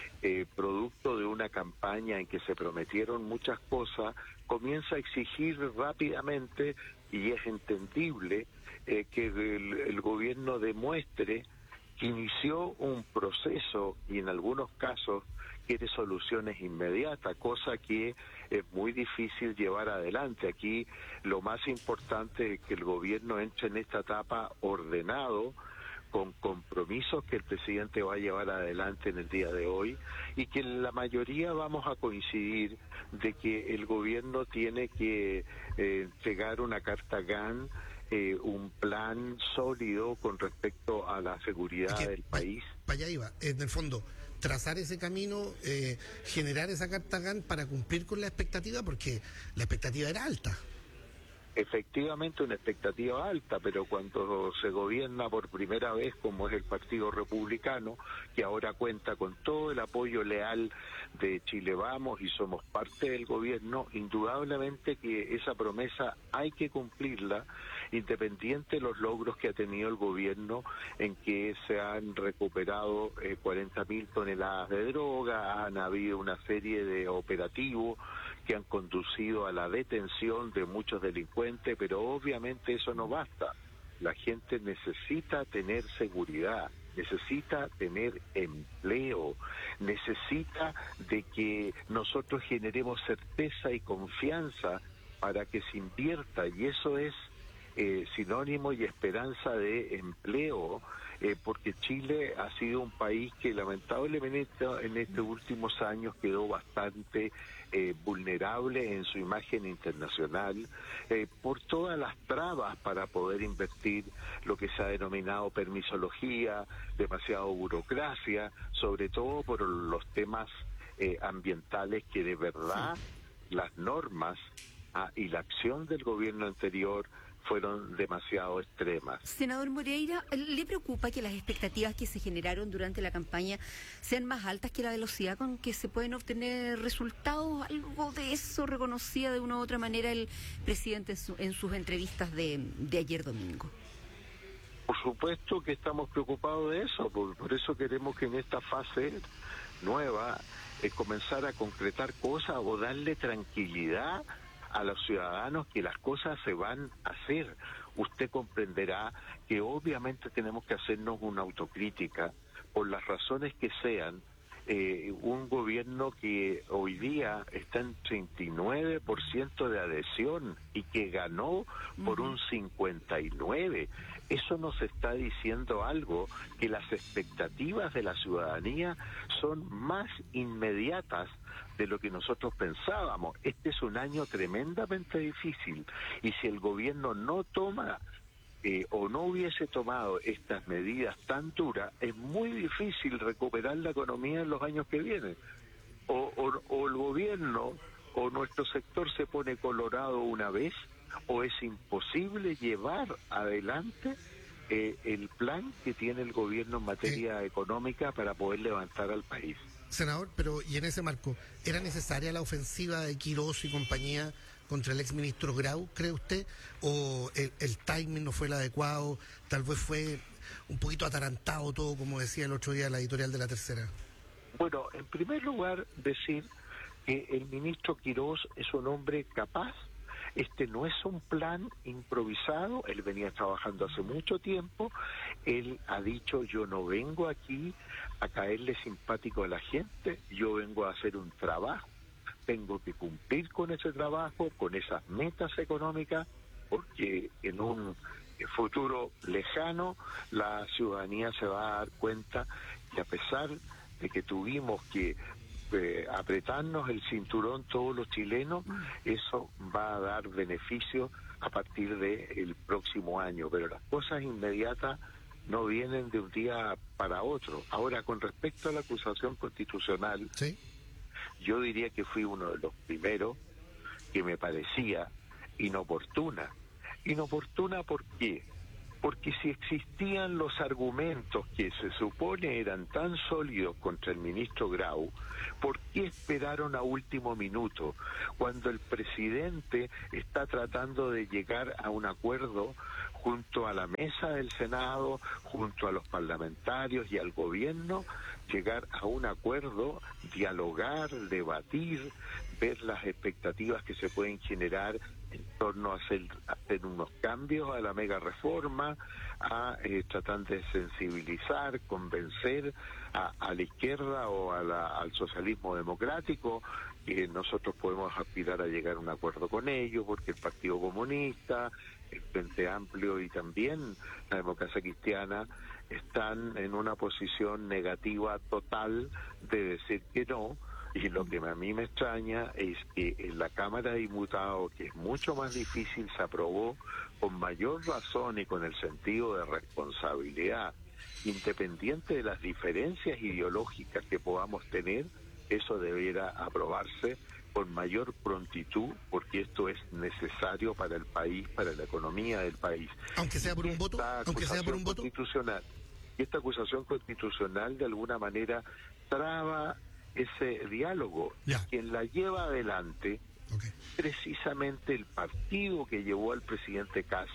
[SPEAKER 12] producto de una campaña en que se prometieron muchas cosas, comienza a exigir rápidamente, y es entendible que el gobierno demuestre que inició un proceso y en algunos casos quiere soluciones inmediatas, cosa que es muy difícil llevar adelante. Aquí lo más importante es que el gobierno entre en esta etapa ordenado, con compromisos que el presidente va a llevar adelante en el día de hoy, y que la mayoría vamos a coincidir de que el gobierno tiene que entregar una carta GAN, un plan sólido con respecto a la seguridad del país.
[SPEAKER 3] Para allá iba, en el fondo, trazar ese camino, generar esa carta GAN para cumplir con la expectativa, porque la expectativa era alta.
[SPEAKER 12] Efectivamente, una expectativa alta, pero cuando se gobierna por primera vez, como es el Partido Republicano, que ahora cuenta con todo el apoyo leal de Chile Vamos y somos parte del gobierno, indudablemente que esa promesa hay que cumplirla, independiente de los logros que ha tenido el gobierno, en que se han recuperado 40.000 toneladas de droga, han habido una serie de operativos que han conducido a la detención de muchos delincuentes, pero obviamente eso no basta. La gente necesita tener seguridad, necesita tener empleo, necesita de que nosotros generemos certeza y confianza para que se invierta, y eso es sinónimo y esperanza de empleo, porque Chile ha sido un país que lamentablemente en estos últimos años quedó bastante vulnerable en su imagen internacional por todas las trabas para poder invertir, lo que se ha denominado permisología, demasiada burocracia, sobre todo por los temas ambientales, que de verdad las normas y la acción del gobierno anterior fueron demasiado extremas.
[SPEAKER 2] Senador Moreira, ¿le preocupa que las expectativas que se generaron durante la campaña sean más altas que la velocidad con que se pueden obtener resultados? ¿Algo de eso reconocía de una u otra manera el presidente en sus entrevistas de ayer domingo?
[SPEAKER 12] Por supuesto que estamos preocupados de eso, por eso queremos que en esta fase nueva comenzar a concretar cosas o darle tranquilidad a los ciudadanos que las cosas se van a hacer. Usted comprenderá que obviamente tenemos que hacernos una autocrítica por las razones que sean. Un gobierno que hoy día está en 39% de adhesión y que ganó por un 59%. Eso nos está diciendo algo, que las expectativas de la ciudadanía son más inmediatas de lo que nosotros pensábamos. Este es un año tremendamente difícil, y si el gobierno no toma o no hubiese tomado estas medidas tan duras, es muy difícil recuperar la economía en los años que vienen. O el gobierno o nuestro sector se pone colorado una vez, o es imposible llevar adelante el plan que tiene el gobierno en materia económica para poder levantar al país.
[SPEAKER 3] Senador, pero y en ese marco, ¿era necesaria la ofensiva de Quirós y compañía contra el exministro Grau, cree usted? ¿O el timing no fue el adecuado? Tal vez fue un poquito atarantado todo, como decía el otro día la editorial de La Tercera.
[SPEAKER 12] Bueno, en primer lugar, decir que el ministro Quirós es un hombre capaz. Este no es un plan improvisado, él venía trabajando hace mucho tiempo, Él ha dicho, yo no vengo aquí a caerle simpático a la gente, yo vengo a hacer un trabajo, tengo que cumplir con ese trabajo, con esas metas económicas, porque en un futuro lejano la ciudadanía se va a dar cuenta que a pesar de que tuvimos que apretarnos el cinturón todos los chilenos, eso va a dar beneficio a partir del próximo año, pero las cosas inmediatas no vienen de un día para otro. Ahora, con respecto a la acusación constitucional,
[SPEAKER 3] ¿sí?
[SPEAKER 12] Yo diría que fui uno de los primeros que me parecía inoportuna. ¿Inoportuna por qué? Porque si existían los argumentos que se supone eran tan sólidos contra el ministro Grau, ¿por qué esperaron a último minuto? Cuando el presidente está tratando de llegar a un acuerdo junto a la mesa del Senado, junto a los parlamentarios y al gobierno, llegar a un acuerdo, dialogar, debatir, ver las expectativas que se pueden generar en torno a hacer unos cambios a la mega reforma, a tratar de sensibilizar, convencer a la izquierda o al socialismo democrático, que nosotros podemos aspirar a llegar a un acuerdo con ellos, porque el Partido Comunista, el Frente Amplio y también la Democracia Cristiana están en una posición negativa total de decir que no. Y lo que a mí me extraña es que en la Cámara de Diputados, que es mucho más difícil, se aprobó con mayor razón y con el sentido de responsabilidad, independiente de las diferencias ideológicas que podamos tener, eso debiera aprobarse con mayor prontitud, porque esto es necesario para el país, para la economía del país.
[SPEAKER 3] Aunque sea por un voto, aunque sea por un voto.
[SPEAKER 12] Y esta acusación constitucional de alguna manera traba ese diálogo. Quien la lleva adelante, precisamente el partido que llevó al presidente Kast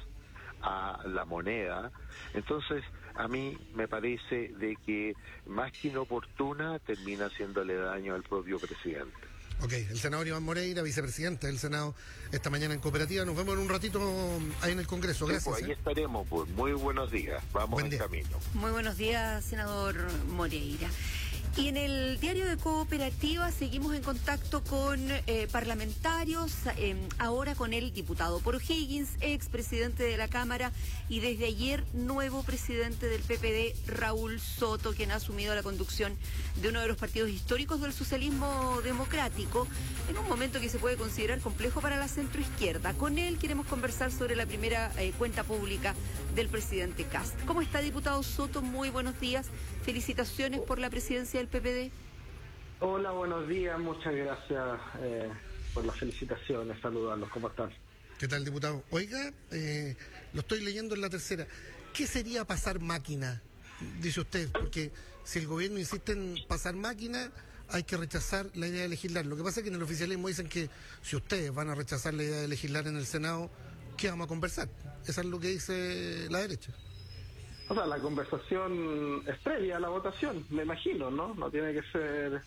[SPEAKER 12] a la moneda. Entonces, a mí me parece de que más que inoportuna termina haciéndole daño al propio presidente.
[SPEAKER 3] Ok, el senador Iván Moreira, vicepresidente del Senado, esta mañana en Cooperativa. Nos vemos en un ratito ahí en el Congreso. Gracias.
[SPEAKER 12] Pues ahí estaremos, pues. Muy buenos días. Vamos en camino.
[SPEAKER 2] Muy buenos días, senador Moreira. Y en el diario de Cooperativa seguimos en contacto con parlamentarios, ahora con el diputado por O'Higgins, expresidente de la Cámara, y desde ayer nuevo presidente del PPD, Raúl Soto, quien ha asumido la conducción de uno de los partidos históricos del socialismo democrático, en un momento que se puede considerar complejo para la centroizquierda. Con él queremos conversar sobre la primera cuenta pública del presidente Kast. ¿Cómo está, diputado Soto? Muy buenos días. Felicitaciones por la presidencia del PPD.
[SPEAKER 13] Hola, buenos días. Muchas gracias por las felicitaciones. Saludarlos. ¿Cómo están?
[SPEAKER 3] ¿Qué tal, diputado? Oiga, lo estoy leyendo en la tercera. ¿Qué sería pasar máquina? Dice usted, porque si el gobierno insiste en pasar máquina, hay que rechazar la idea de legislar. Lo que pasa es que en el oficialismo dicen que si ustedes van a rechazar la idea de legislar en el Senado, ¿qué vamos a conversar? Eso es lo que dice la derecha.
[SPEAKER 13] O sea, la conversación es previa a la votación, me imagino, ¿no? No tiene que ser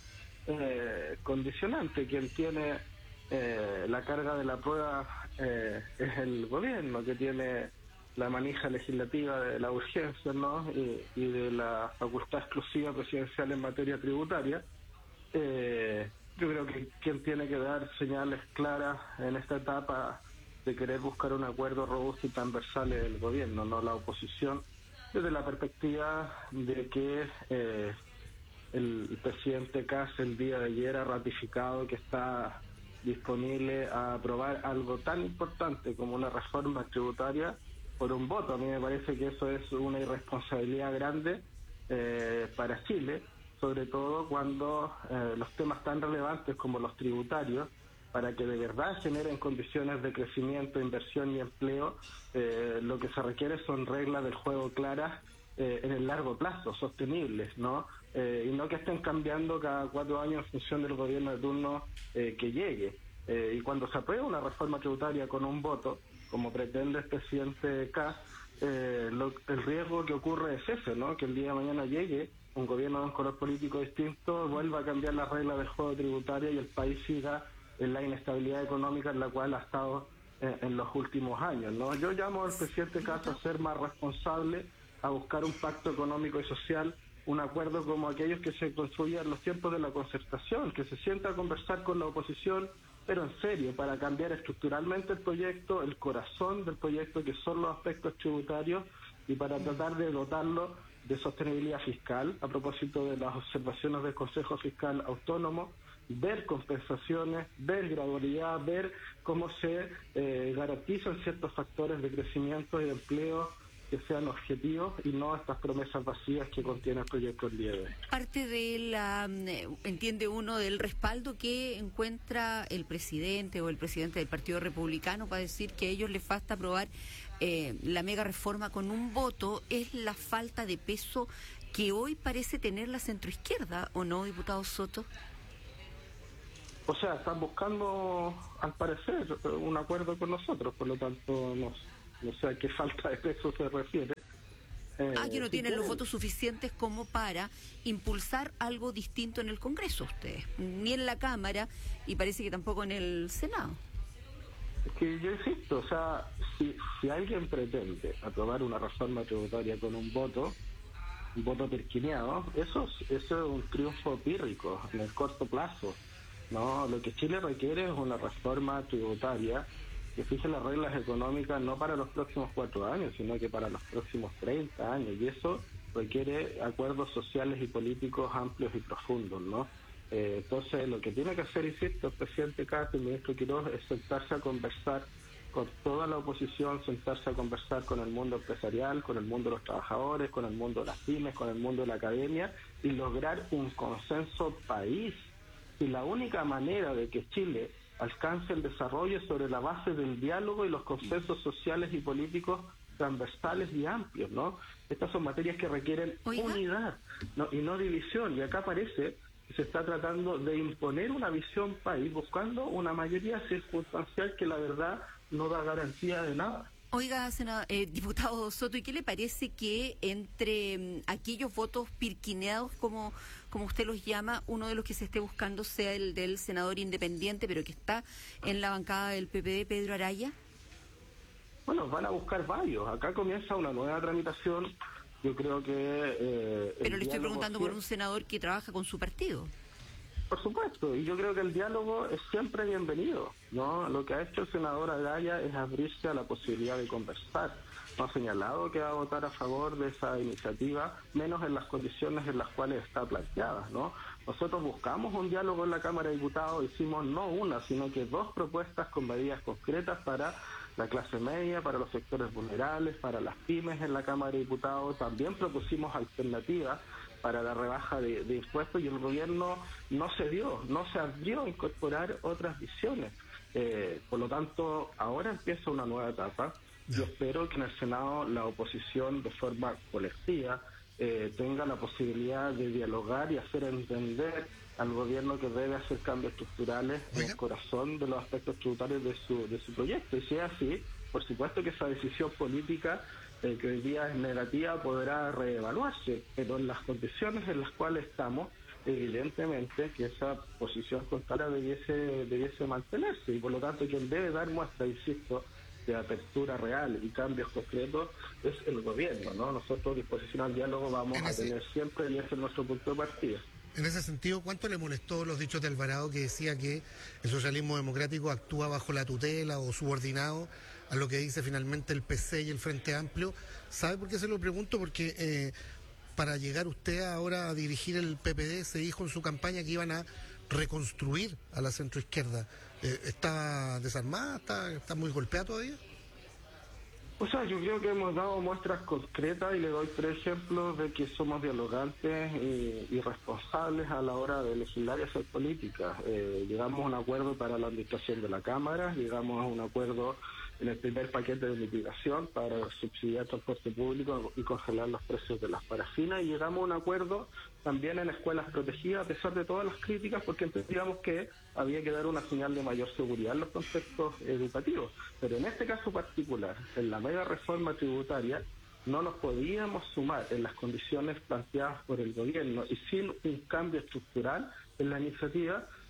[SPEAKER 13] condicionante. Quien tiene la carga de la prueba es el gobierno, que tiene la manija legislativa de la urgencia, ¿no? Y de la facultad exclusiva presidencial en materia tributaria. Yo creo que quien tiene que dar señales claras en esta etapa de querer buscar un acuerdo robusto y transversal es el gobierno, no la oposición, desde la perspectiva de que el presidente Kast el día de ayer ha ratificado que está disponible a aprobar algo tan importante como una reforma tributaria por un voto. A mí me parece que eso es una irresponsabilidad grande para Chile, sobre todo cuando los temas tan relevantes como los tributarios, para que de verdad generen condiciones de crecimiento, inversión y empleo, lo que se requiere son reglas del juego claras en el largo plazo, sostenibles, ¿no? Y no que estén cambiando cada 4 años en función del gobierno de turno que llegue. Y cuando se aprueba una reforma tributaria con un voto, como pretende el presidente Kast, el riesgo que ocurre es ese, ¿no? Que el día de mañana llegue un gobierno de un color político distinto, vuelva a cambiar las reglas del juego tributario y el país siga en la inestabilidad económica en la cual ha estado en los últimos años, ¿no? Yo llamo al presidente Kast a ser más responsable, a buscar un pacto económico y social, un acuerdo como aquellos que se construían en los tiempos de la concertación, que se sienta a conversar con la oposición, pero en serio, para cambiar estructuralmente el proyecto, el corazón del proyecto, que son los aspectos tributarios, y para tratar de dotarlo de sostenibilidad fiscal, a propósito de las observaciones del Consejo Fiscal Autónomo, ver compensaciones, ver gradualidad, ver cómo se garantizan ciertos factores de crecimiento y de empleo que sean objetivos y no estas promesas vacías que contiene el proyecto el día de hoy.
[SPEAKER 2] Parte de la, entiende uno, del respaldo que encuentra el presidente o el presidente del Partido Republicano para decir que a ellos les falta aprobar la mega reforma con un voto, es la falta de peso que hoy parece tener la centroizquierda, ¿o no, diputado Soto?
[SPEAKER 13] O sea, están buscando, al parecer, un acuerdo con nosotros, por lo tanto, no sé a qué falta de peso se refiere.
[SPEAKER 2] Que no tienen los votos suficientes como para impulsar algo distinto en el Congreso ustedes, ni en la Cámara y parece que tampoco en el Senado.
[SPEAKER 13] Es que yo insisto, o sea, si alguien pretende aprobar una reforma tributaria con un voto perquineado, eso es un triunfo pírrico en el corto plazo. No, lo que Chile requiere es una reforma tributaria que fije las reglas económicas no para los próximos 4 años, sino que para los próximos 30 años, y eso requiere acuerdos sociales y políticos amplios y profundos, ¿no? Entonces, lo que tiene que hacer, insisto, el presidente Kast y el ministro Quiroz es sentarse a conversar con toda la oposición, sentarse a conversar con el mundo empresarial, con el mundo de los trabajadores, con el mundo de las pymes, con el mundo de la academia, y lograr un consenso país. Y la única manera de que Chile alcance el desarrollo es sobre la base del diálogo y los consensos sociales y políticos transversales y amplios, ¿no? Estas son materias que requieren unidad, ¿no? Y no división. Y acá parece que se está tratando de imponer una visión país buscando una mayoría circunstancial que la verdad no da garantía de nada.
[SPEAKER 2] Oiga, diputado Soto, ¿y qué le parece que entre aquellos votos pirquineados, como usted los llama, uno de los que se esté buscando sea el del senador independiente, pero que está en la bancada del PPD, Pedro Araya?
[SPEAKER 13] Bueno, van a buscar varios. Acá comienza una nueva tramitación. Yo creo que...
[SPEAKER 2] pero le estoy preguntando por un senador que trabaja con su partido.
[SPEAKER 13] Por supuesto, y yo creo que el diálogo es siempre bienvenido, ¿no? Lo que ha hecho el senador Araya es abrirse a la posibilidad de conversar. No ha señalado que va a votar a favor de esa iniciativa, menos en las condiciones en las cuales está planteada, ¿no? Nosotros buscamos un diálogo en la Cámara de Diputados, hicimos no una, sino que 2 propuestas con medidas concretas para la clase media, para los sectores vulnerables, para las pymes en la Cámara de Diputados. También propusimos alternativas para la rebaja de impuestos y el gobierno no se abrió a incorporar otras visiones. Por lo tanto, ahora empieza una nueva etapa. Yo espero que en el Senado la oposición de forma colectiva tenga la posibilidad de dialogar y hacer entender al gobierno que debe hacer cambios estructurales en el corazón de los aspectos tributarios de su proyecto. Y si es así, por supuesto que esa decisión política que hoy día es negativa podrá reevaluarse, pero en las condiciones en las cuales estamos, evidentemente que esa posición contraria debiese mantenerse, y por lo tanto quien debe dar muestra, insisto, de apertura real y cambios concretos es el gobierno, ¿no? Nosotros, disposición al diálogo, vamos a tener siempre, y ese es nuestro punto de partida.
[SPEAKER 3] En ese sentido, ¿cuánto le molestó los dichos de Alvarado, que decía que el socialismo democrático actúa bajo la tutela o subordinado a lo que dice finalmente el PC y el Frente Amplio? ¿Sabe por qué se lo pregunto? Porque para llegar usted ahora a dirigir el PPD se dijo en su campaña que iban a reconstruir a la centroizquierda. ¿Está desarmada? ¿Está muy golpeada todavía?
[SPEAKER 13] O sea, yo creo que hemos dado muestras concretas y le doy 3 ejemplos de que somos dialogantes y responsables a la hora de legislar y hacer política. Llegamos a un acuerdo para la administración de la Cámara, llegamos a un acuerdo en el primer paquete de mitigación para subsidiar transporte público y congelar los precios de las parafinas, y llegamos a un acuerdo también en escuelas protegidas, a pesar de todas las críticas, porque entendíamos que había que dar una señal de mayor seguridad en los contextos educativos. Pero en este caso particular, en la mega reforma tributaria, no nos podíamos sumar en las condiciones planteadas por el gobierno, y sin un cambio estructural en la iniciativa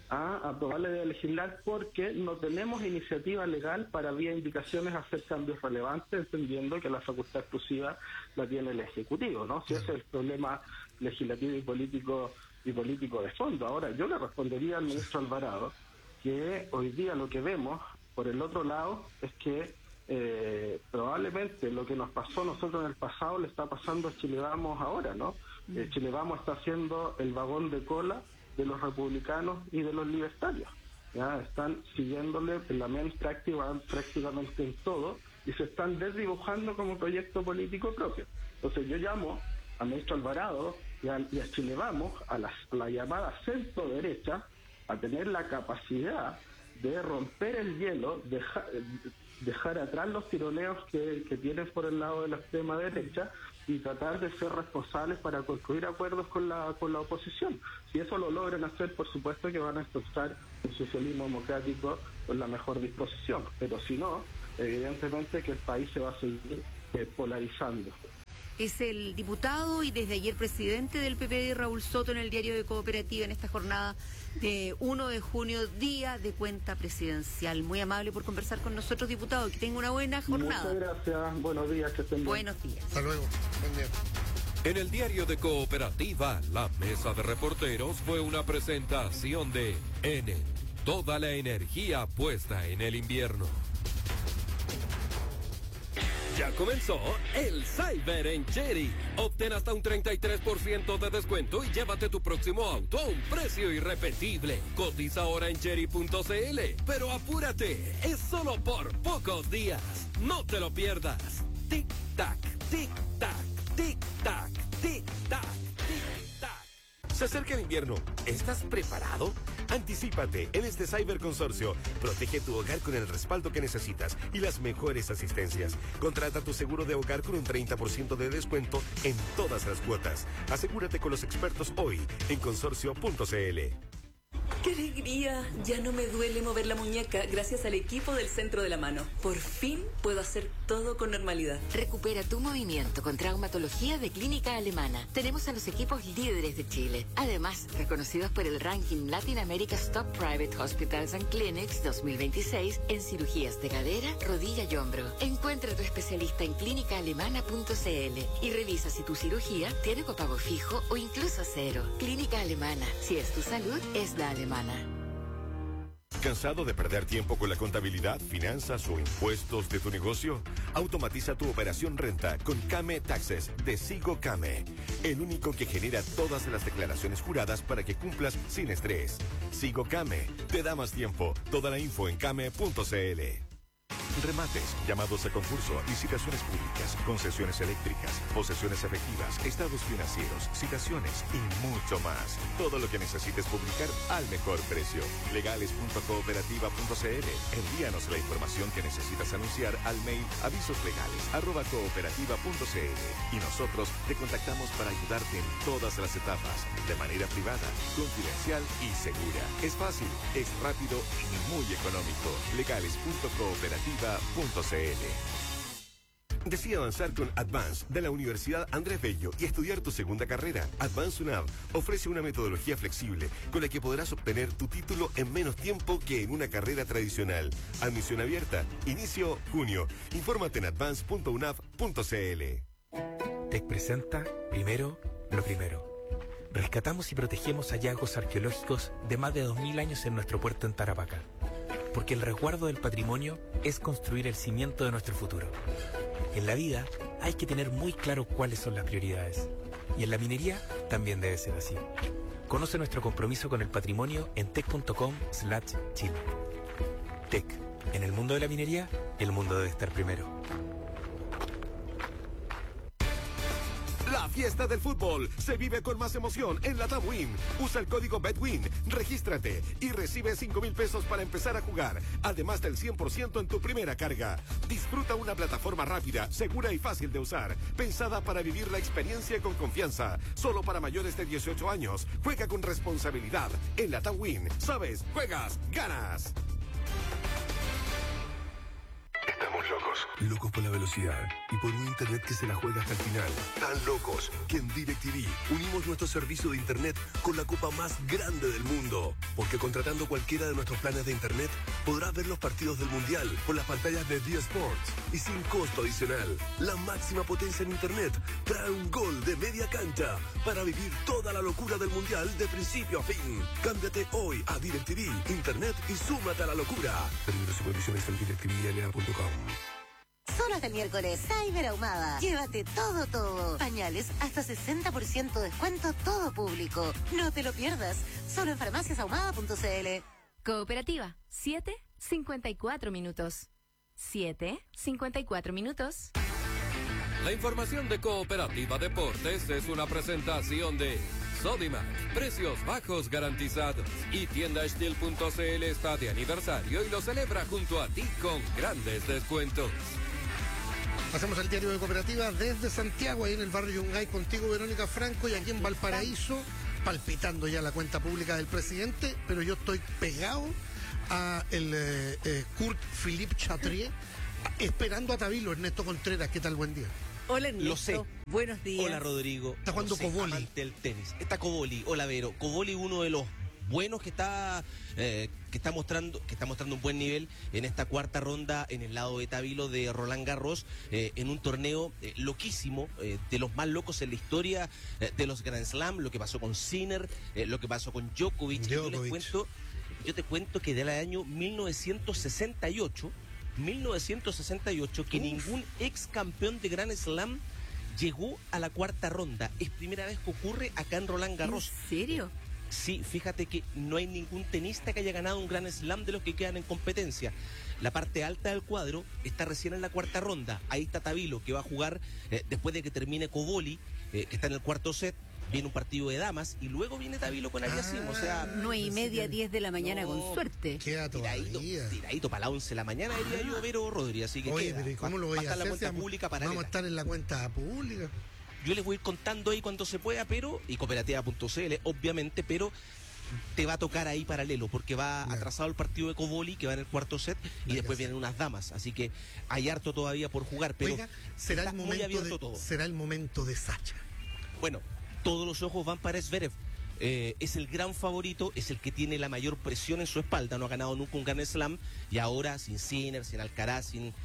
[SPEAKER 13] a aprobar la idea de legislar porque no tenemos iniciativa legal para vía indicaciones hacer cambios relevantes, entendiendo que la facultad exclusiva la tiene el Ejecutivo, ¿no? Si ese es el problema legislativo y político de fondo. Ahora, yo le respondería al ministro Alvarado que hoy día lo que vemos, por el otro lado, es que probablemente lo que nos pasó a nosotros en el pasado le está pasando a Chile Vamos ahora, ¿no? Chile Vamos está haciendo el vagón de cola de los republicanos y de los libertarios. ¿Ya? Están siguiéndole en la mente prácticamente en todo y se están desdibujando como proyecto político propio. Entonces yo llamo al ministro Alvarado y a Chile Vamos, a la llamada centro derecha, a tener la capacidad de romper el hielo, dejar atrás los tironeos que tienen por el lado de la extrema derecha y tratar de ser responsables para construir acuerdos con la oposición. Si eso lo logran hacer, por supuesto que van a encontrar un socialismo democrático con la mejor disposición, pero si no, evidentemente que el país se va a seguir polarizando.
[SPEAKER 2] Es el diputado y desde ayer presidente del PPD, Raúl Soto, en el diario de Cooperativa en esta jornada de 1 de junio, día de cuenta presidencial. Muy amable por conversar con nosotros, diputado. Que tenga una buena jornada.
[SPEAKER 13] Muchas gracias. Buenos días. Que estén bien.
[SPEAKER 2] Buenos días.
[SPEAKER 3] Hasta luego. Buen día.
[SPEAKER 1] En el diario de Cooperativa, la mesa de reporteros fue una presentación de Enel. Toda la energía puesta en el invierno. Ya comenzó el Cyber en Chery. Obtén hasta un 33% de descuento y llévate tu próximo auto a un precio irrepetible. Cotiza ahora en chery.cl. Pero apúrate, es solo por pocos días. No te lo pierdas. Tic tac, tic tac, tic tac, tic tac, tic tac.
[SPEAKER 6] Se acerca el invierno. ¿Estás preparado? Anticípate en este Cyberconsorcio. Protege tu hogar con el respaldo que necesitas y las mejores asistencias. Contrata tu seguro de hogar con un 30% de descuento en todas las cuotas. Asegúrate con los expertos hoy en consorcio.cl.
[SPEAKER 7] ¡Qué alegría! Ya no me duele mover la muñeca gracias al equipo del Centro de la Mano. Por fin puedo hacer todo con normalidad.
[SPEAKER 14] Recupera tu movimiento con traumatología de Clínica Alemana. Tenemos a los equipos líderes de Chile. Además, reconocidos por el ranking Latin America's Top Private Hospitals and Clinics 2026 en cirugías de cadera, rodilla y hombro. Encuentra a tu especialista en clínicaalemana.cl y revisa si tu cirugía tiene copago fijo o incluso cero. Clínica Alemana. Si es tu salud, es la alemana.
[SPEAKER 6] ¿Cansado de perder tiempo con la contabilidad, finanzas o impuestos de tu negocio? Automatiza tu operación renta con Came Taxes de Sigo Came, el único que genera todas las declaraciones juradas para que cumplas sin estrés. Sigo Came te da más tiempo. Toda la info en came.cl. Remates, llamados a concurso, licitaciones públicas, concesiones eléctricas, posesiones efectivas, estados financieros, citaciones y mucho más. Todo lo que necesites publicar al mejor precio. Legales.cooperativa.cl. Envíanos la información que necesitas anunciar al mail avisoslegales@cooperativa.cl y nosotros te contactamos para ayudarte en todas las etapas, de manera privada, confidencial y segura. Es fácil, es rápido y muy económico. Legales.cooperativa.cl. Decide avanzar con Advance de la Universidad Andrés Bello y estudiar tu segunda carrera. Advance UNAV ofrece una metodología flexible con la que podrás obtener tu título en menos tiempo que en una carrera tradicional. Admisión abierta. Inicio junio. Infórmate en advance.unav.cl.
[SPEAKER 15] TEC presenta Primero lo Primero. Rescatamos y protegemos hallazgos arqueológicos de más de 2000 años en nuestro puerto en Tarapacá. Porque el resguardo del patrimonio es construir el cimiento de nuestro futuro. En la vida hay que tener muy claro cuáles son las prioridades. Y en la minería también debe ser así. Conoce nuestro compromiso con el patrimonio en tec.com/Chile. TEC. En el mundo de la minería, el mundo debe estar primero.
[SPEAKER 6] La fiesta del fútbol se vive con más emoción en la TAM Win. Usa el código BETWIN, regístrate y recibe 5,000 pesos para empezar a jugar, además del 100% en tu primera carga. Disfruta una plataforma rápida, segura y fácil de usar, pensada para vivir la experiencia con confianza. Solo para mayores de 18 años. Juega con responsabilidad. En la TAM Win, sabes, juegas, ganas.
[SPEAKER 16] Estamos locos. locos. Locos por la velocidad y por un internet que se la juega hasta el final. Tan locos que en DirecTV unimos nuestro servicio de internet con la copa más grande del mundo. Porque contratando cualquiera de nuestros planes de internet, podrás ver los partidos del Mundial por las pantallas de D-Sports y sin costo adicional. La máxima potencia en internet trae un gol de media cancha para vivir toda la locura del Mundial de principio a fin. Cámbiate hoy a DirecTV, internet y súmate a la locura. Términos y condiciones en directvla.com.
[SPEAKER 17] Solo hasta el miércoles, Cyber Ahumada. Llévate todo. Pañales, hasta 60% descuento, todo público. No te lo pierdas. Solo en farmaciasahumada.cl.
[SPEAKER 8] Cooperativa, 7:54 minutos. 7:54 minutos.
[SPEAKER 1] La información de Cooperativa Deportes es una presentación de Sodimac, precios bajos garantizados. Y tienda Estil.cl está de aniversario y lo celebra junto a ti con grandes descuentos.
[SPEAKER 3] Pasamos al diario de Cooperativa desde Santiago, ahí en el barrio Yungay, contigo Verónica Franco, y aquí en Valparaíso, palpitando ya la cuenta pública del presidente, pero yo estoy pegado a el Kurt Philippe Chatrier, esperando a Tabilo. Ernesto Contreras, ¿qué tal? Buen día.
[SPEAKER 2] Hola, Ernesto.
[SPEAKER 18] Lo sé.
[SPEAKER 2] Buenos días.
[SPEAKER 18] Hola, Rodrigo.
[SPEAKER 3] Está jugando Coboli.
[SPEAKER 18] Amante del tenis. Está Coboli. Hola, Vero. Coboli, uno de los buenos que está mostrando un buen nivel en esta cuarta ronda en el lado de Tabilo de Roland Garros, en un torneo loquísimo, de los más locos en la historia de los Grand Slam, lo que pasó con Sinner, lo que pasó con Djokovic. Yo te cuento que del año 1968, que ningún ex campeón de Grand Slam llegó a la cuarta ronda. Es primera vez que ocurre acá en Roland Garros.
[SPEAKER 2] ¿En serio?
[SPEAKER 18] Sí, fíjate que no hay ningún tenista que haya ganado un Grand Slam de los que quedan en competencia. La parte alta del cuadro está recién en la cuarta ronda. Ahí está Tabilo, que va a jugar después de que termine Coboli, que está en el cuarto set. Viene un partido de damas y luego viene Tabilo con Aliassime, o sea...
[SPEAKER 2] 9:30, 10 de la mañana, con suerte.
[SPEAKER 3] Queda todavía.
[SPEAKER 18] Tiradito para las 11 de la mañana, diría yo, Vero Rodríguez, así que
[SPEAKER 3] oye,
[SPEAKER 18] queda.
[SPEAKER 3] Pero ¿y cómo lo voy a hacer?
[SPEAKER 18] La cuenta pública paralela.
[SPEAKER 3] Vamos a estar en la cuenta pública.
[SPEAKER 18] Yo les voy a ir contando ahí cuando se pueda, pero, y cooperativa.cl, obviamente, pero te va a tocar ahí paralelo, porque va atrasado el partido de Coboli, que va en el cuarto set, y después vienen unas damas, así que hay harto todavía por jugar, pero
[SPEAKER 3] oiga, será el momento de Sacha.
[SPEAKER 18] Bueno, todos los ojos van para Zverev. Es el gran favorito, es el que tiene la mayor presión en su espalda, no ha ganado nunca un Grand Slam, y ahora sin Sinner, sin Alcaraz, sin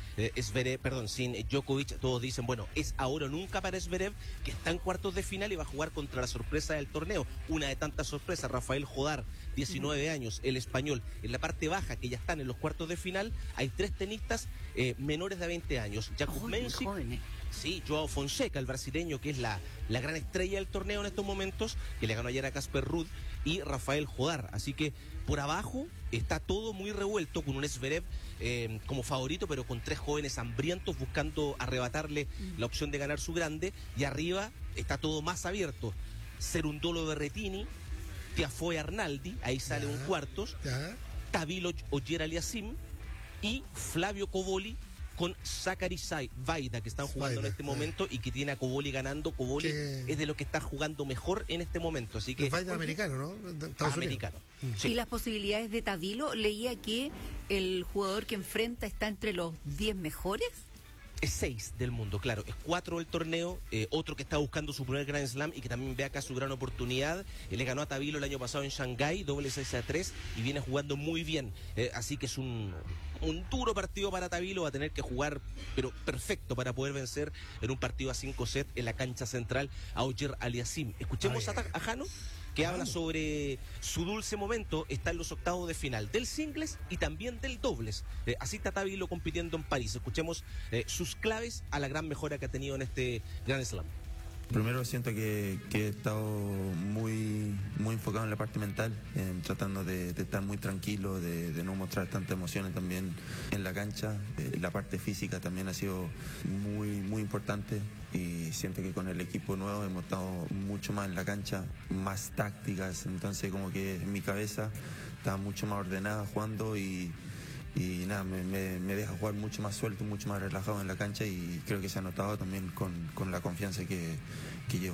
[SPEAKER 18] Djokovic, todos dicen, bueno, es ahora o nunca para Zverev, que está en cuartos de final y va a jugar contra la sorpresa del torneo, una de tantas sorpresas, Rafael Jodar, 19 años, el español. En la parte baja, que ya están en los cuartos de final, hay 3 tenistas menores de 20 años, Jakub Mensik, sí, Joao Fonseca, el brasileño, que es la gran estrella del torneo en estos momentos, que le ganó ayer a Casper Ruud, y Rafael Jodar. Así que por abajo está todo muy revuelto, con un Zverev como favorito, pero con 3 jóvenes hambrientos buscando arrebatarle la opción de ganar su grande, y arriba está todo más abierto. Cerundolo Berrettini, Tiafoe Arnaldi, ahí sale un cuartos, Tabilo Ogier Aliassime y Flavio Coboli con Zachary Vaida, que están jugando en este momento y que tiene a Coboli ganando. Coboli es de los que está jugando mejor en este momento, así que...
[SPEAKER 3] Vaida americano, ¿no?
[SPEAKER 18] Americano.
[SPEAKER 2] Sí. Y las posibilidades de Tabilo, leía que el jugador que enfrenta está entre los 10 mejores.
[SPEAKER 18] Es 6 del mundo, claro, es 4 del torneo, otro que está buscando su primer Grand Slam y que también ve acá su gran oportunidad. Le ganó a Tabilo el año pasado en Shanghái, doble 6-3, y viene jugando muy bien, así que es un duro partido para Tabilo, va a tener que jugar pero perfecto para poder vencer en un partido a 5 sets en la cancha central a Ogier Aliassime. Escuchemos a Jano, que habla sobre su dulce momento. Está en los octavos de final del singles y también del dobles. Así está Tabilo compitiendo en París. Escuchemos sus claves a la gran mejora que ha tenido en este Grand Slam.
[SPEAKER 19] Primero siento que he estado muy enfocado en la parte mental, tratando de estar muy tranquilo, de no mostrar tanta emociones también en la cancha. La parte física también ha sido muy importante, y siento que con el equipo nuevo hemos estado mucho más en la cancha, más tácticas, entonces como que en mi cabeza estaba mucho más ordenada jugando, y nada, me deja jugar mucho más suelto, mucho más relajado en la cancha, y creo que se ha notado también con la confianza que llevo.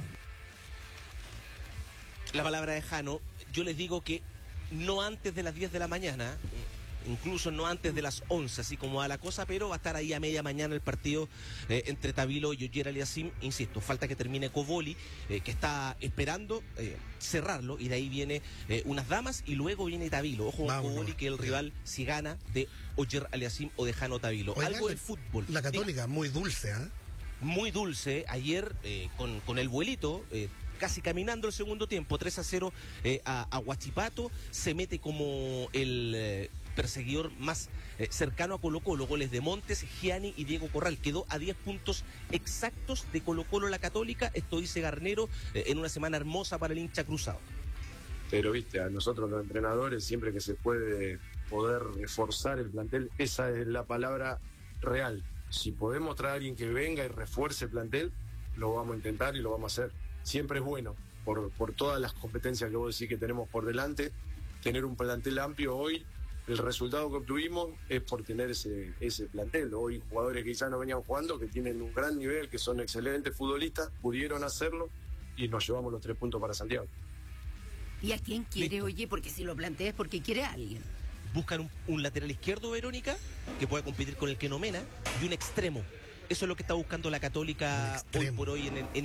[SPEAKER 18] La palabra de Jano. Yo les digo que no antes de las 10 de la mañana, incluso no antes de las 11, así como va la cosa, pero va a estar ahí a media mañana el partido entre Tabilo y Oyer Aliassime. Insisto, falta que termine Coboli, que está esperando cerrarlo, y de ahí viene unas damas y luego viene Tabilo. Ojo con Coboli, que es el rival si gana de Oyer Aliassime o de Jano Tabilo.
[SPEAKER 3] Oiga,
[SPEAKER 18] algo del fútbol.
[SPEAKER 3] La Católica, muy dulce, ¿eh?
[SPEAKER 18] Muy dulce. Ayer con el vuelito, casi caminando el segundo tiempo, 3-0 a Huachipato, se mete como el perseguidor más cercano a Colo-Colo. Goles de Montes, Gianni y Diego Corral. Quedó a 10 puntos exactos de Colo-Colo la Católica. Esto dice Garnero en una semana hermosa para el hincha cruzado.
[SPEAKER 20] Pero viste, a nosotros los entrenadores, siempre que se puede poder reforzar el plantel, esa es la palabra real. Si podemos traer a alguien que venga y refuerce el plantel, lo vamos a intentar y lo vamos a hacer. Siempre es bueno, por todas las competencias que vos decís que tenemos por delante, tener un plantel amplio. Hoy el resultado que obtuvimos es por tener ese plantel. Hoy jugadores que quizás no venían jugando, que tienen un gran nivel, que son excelentes futbolistas, pudieron hacerlo y nos llevamos los 3 puntos para Santiago.
[SPEAKER 2] ¿Y a quién quiere, oye? Porque si lo planteas es porque quiere a alguien.
[SPEAKER 18] Buscan un lateral izquierdo, Verónica, que pueda competir con el Kenomena, y un extremo. Eso es lo que está buscando la Católica hoy por hoy en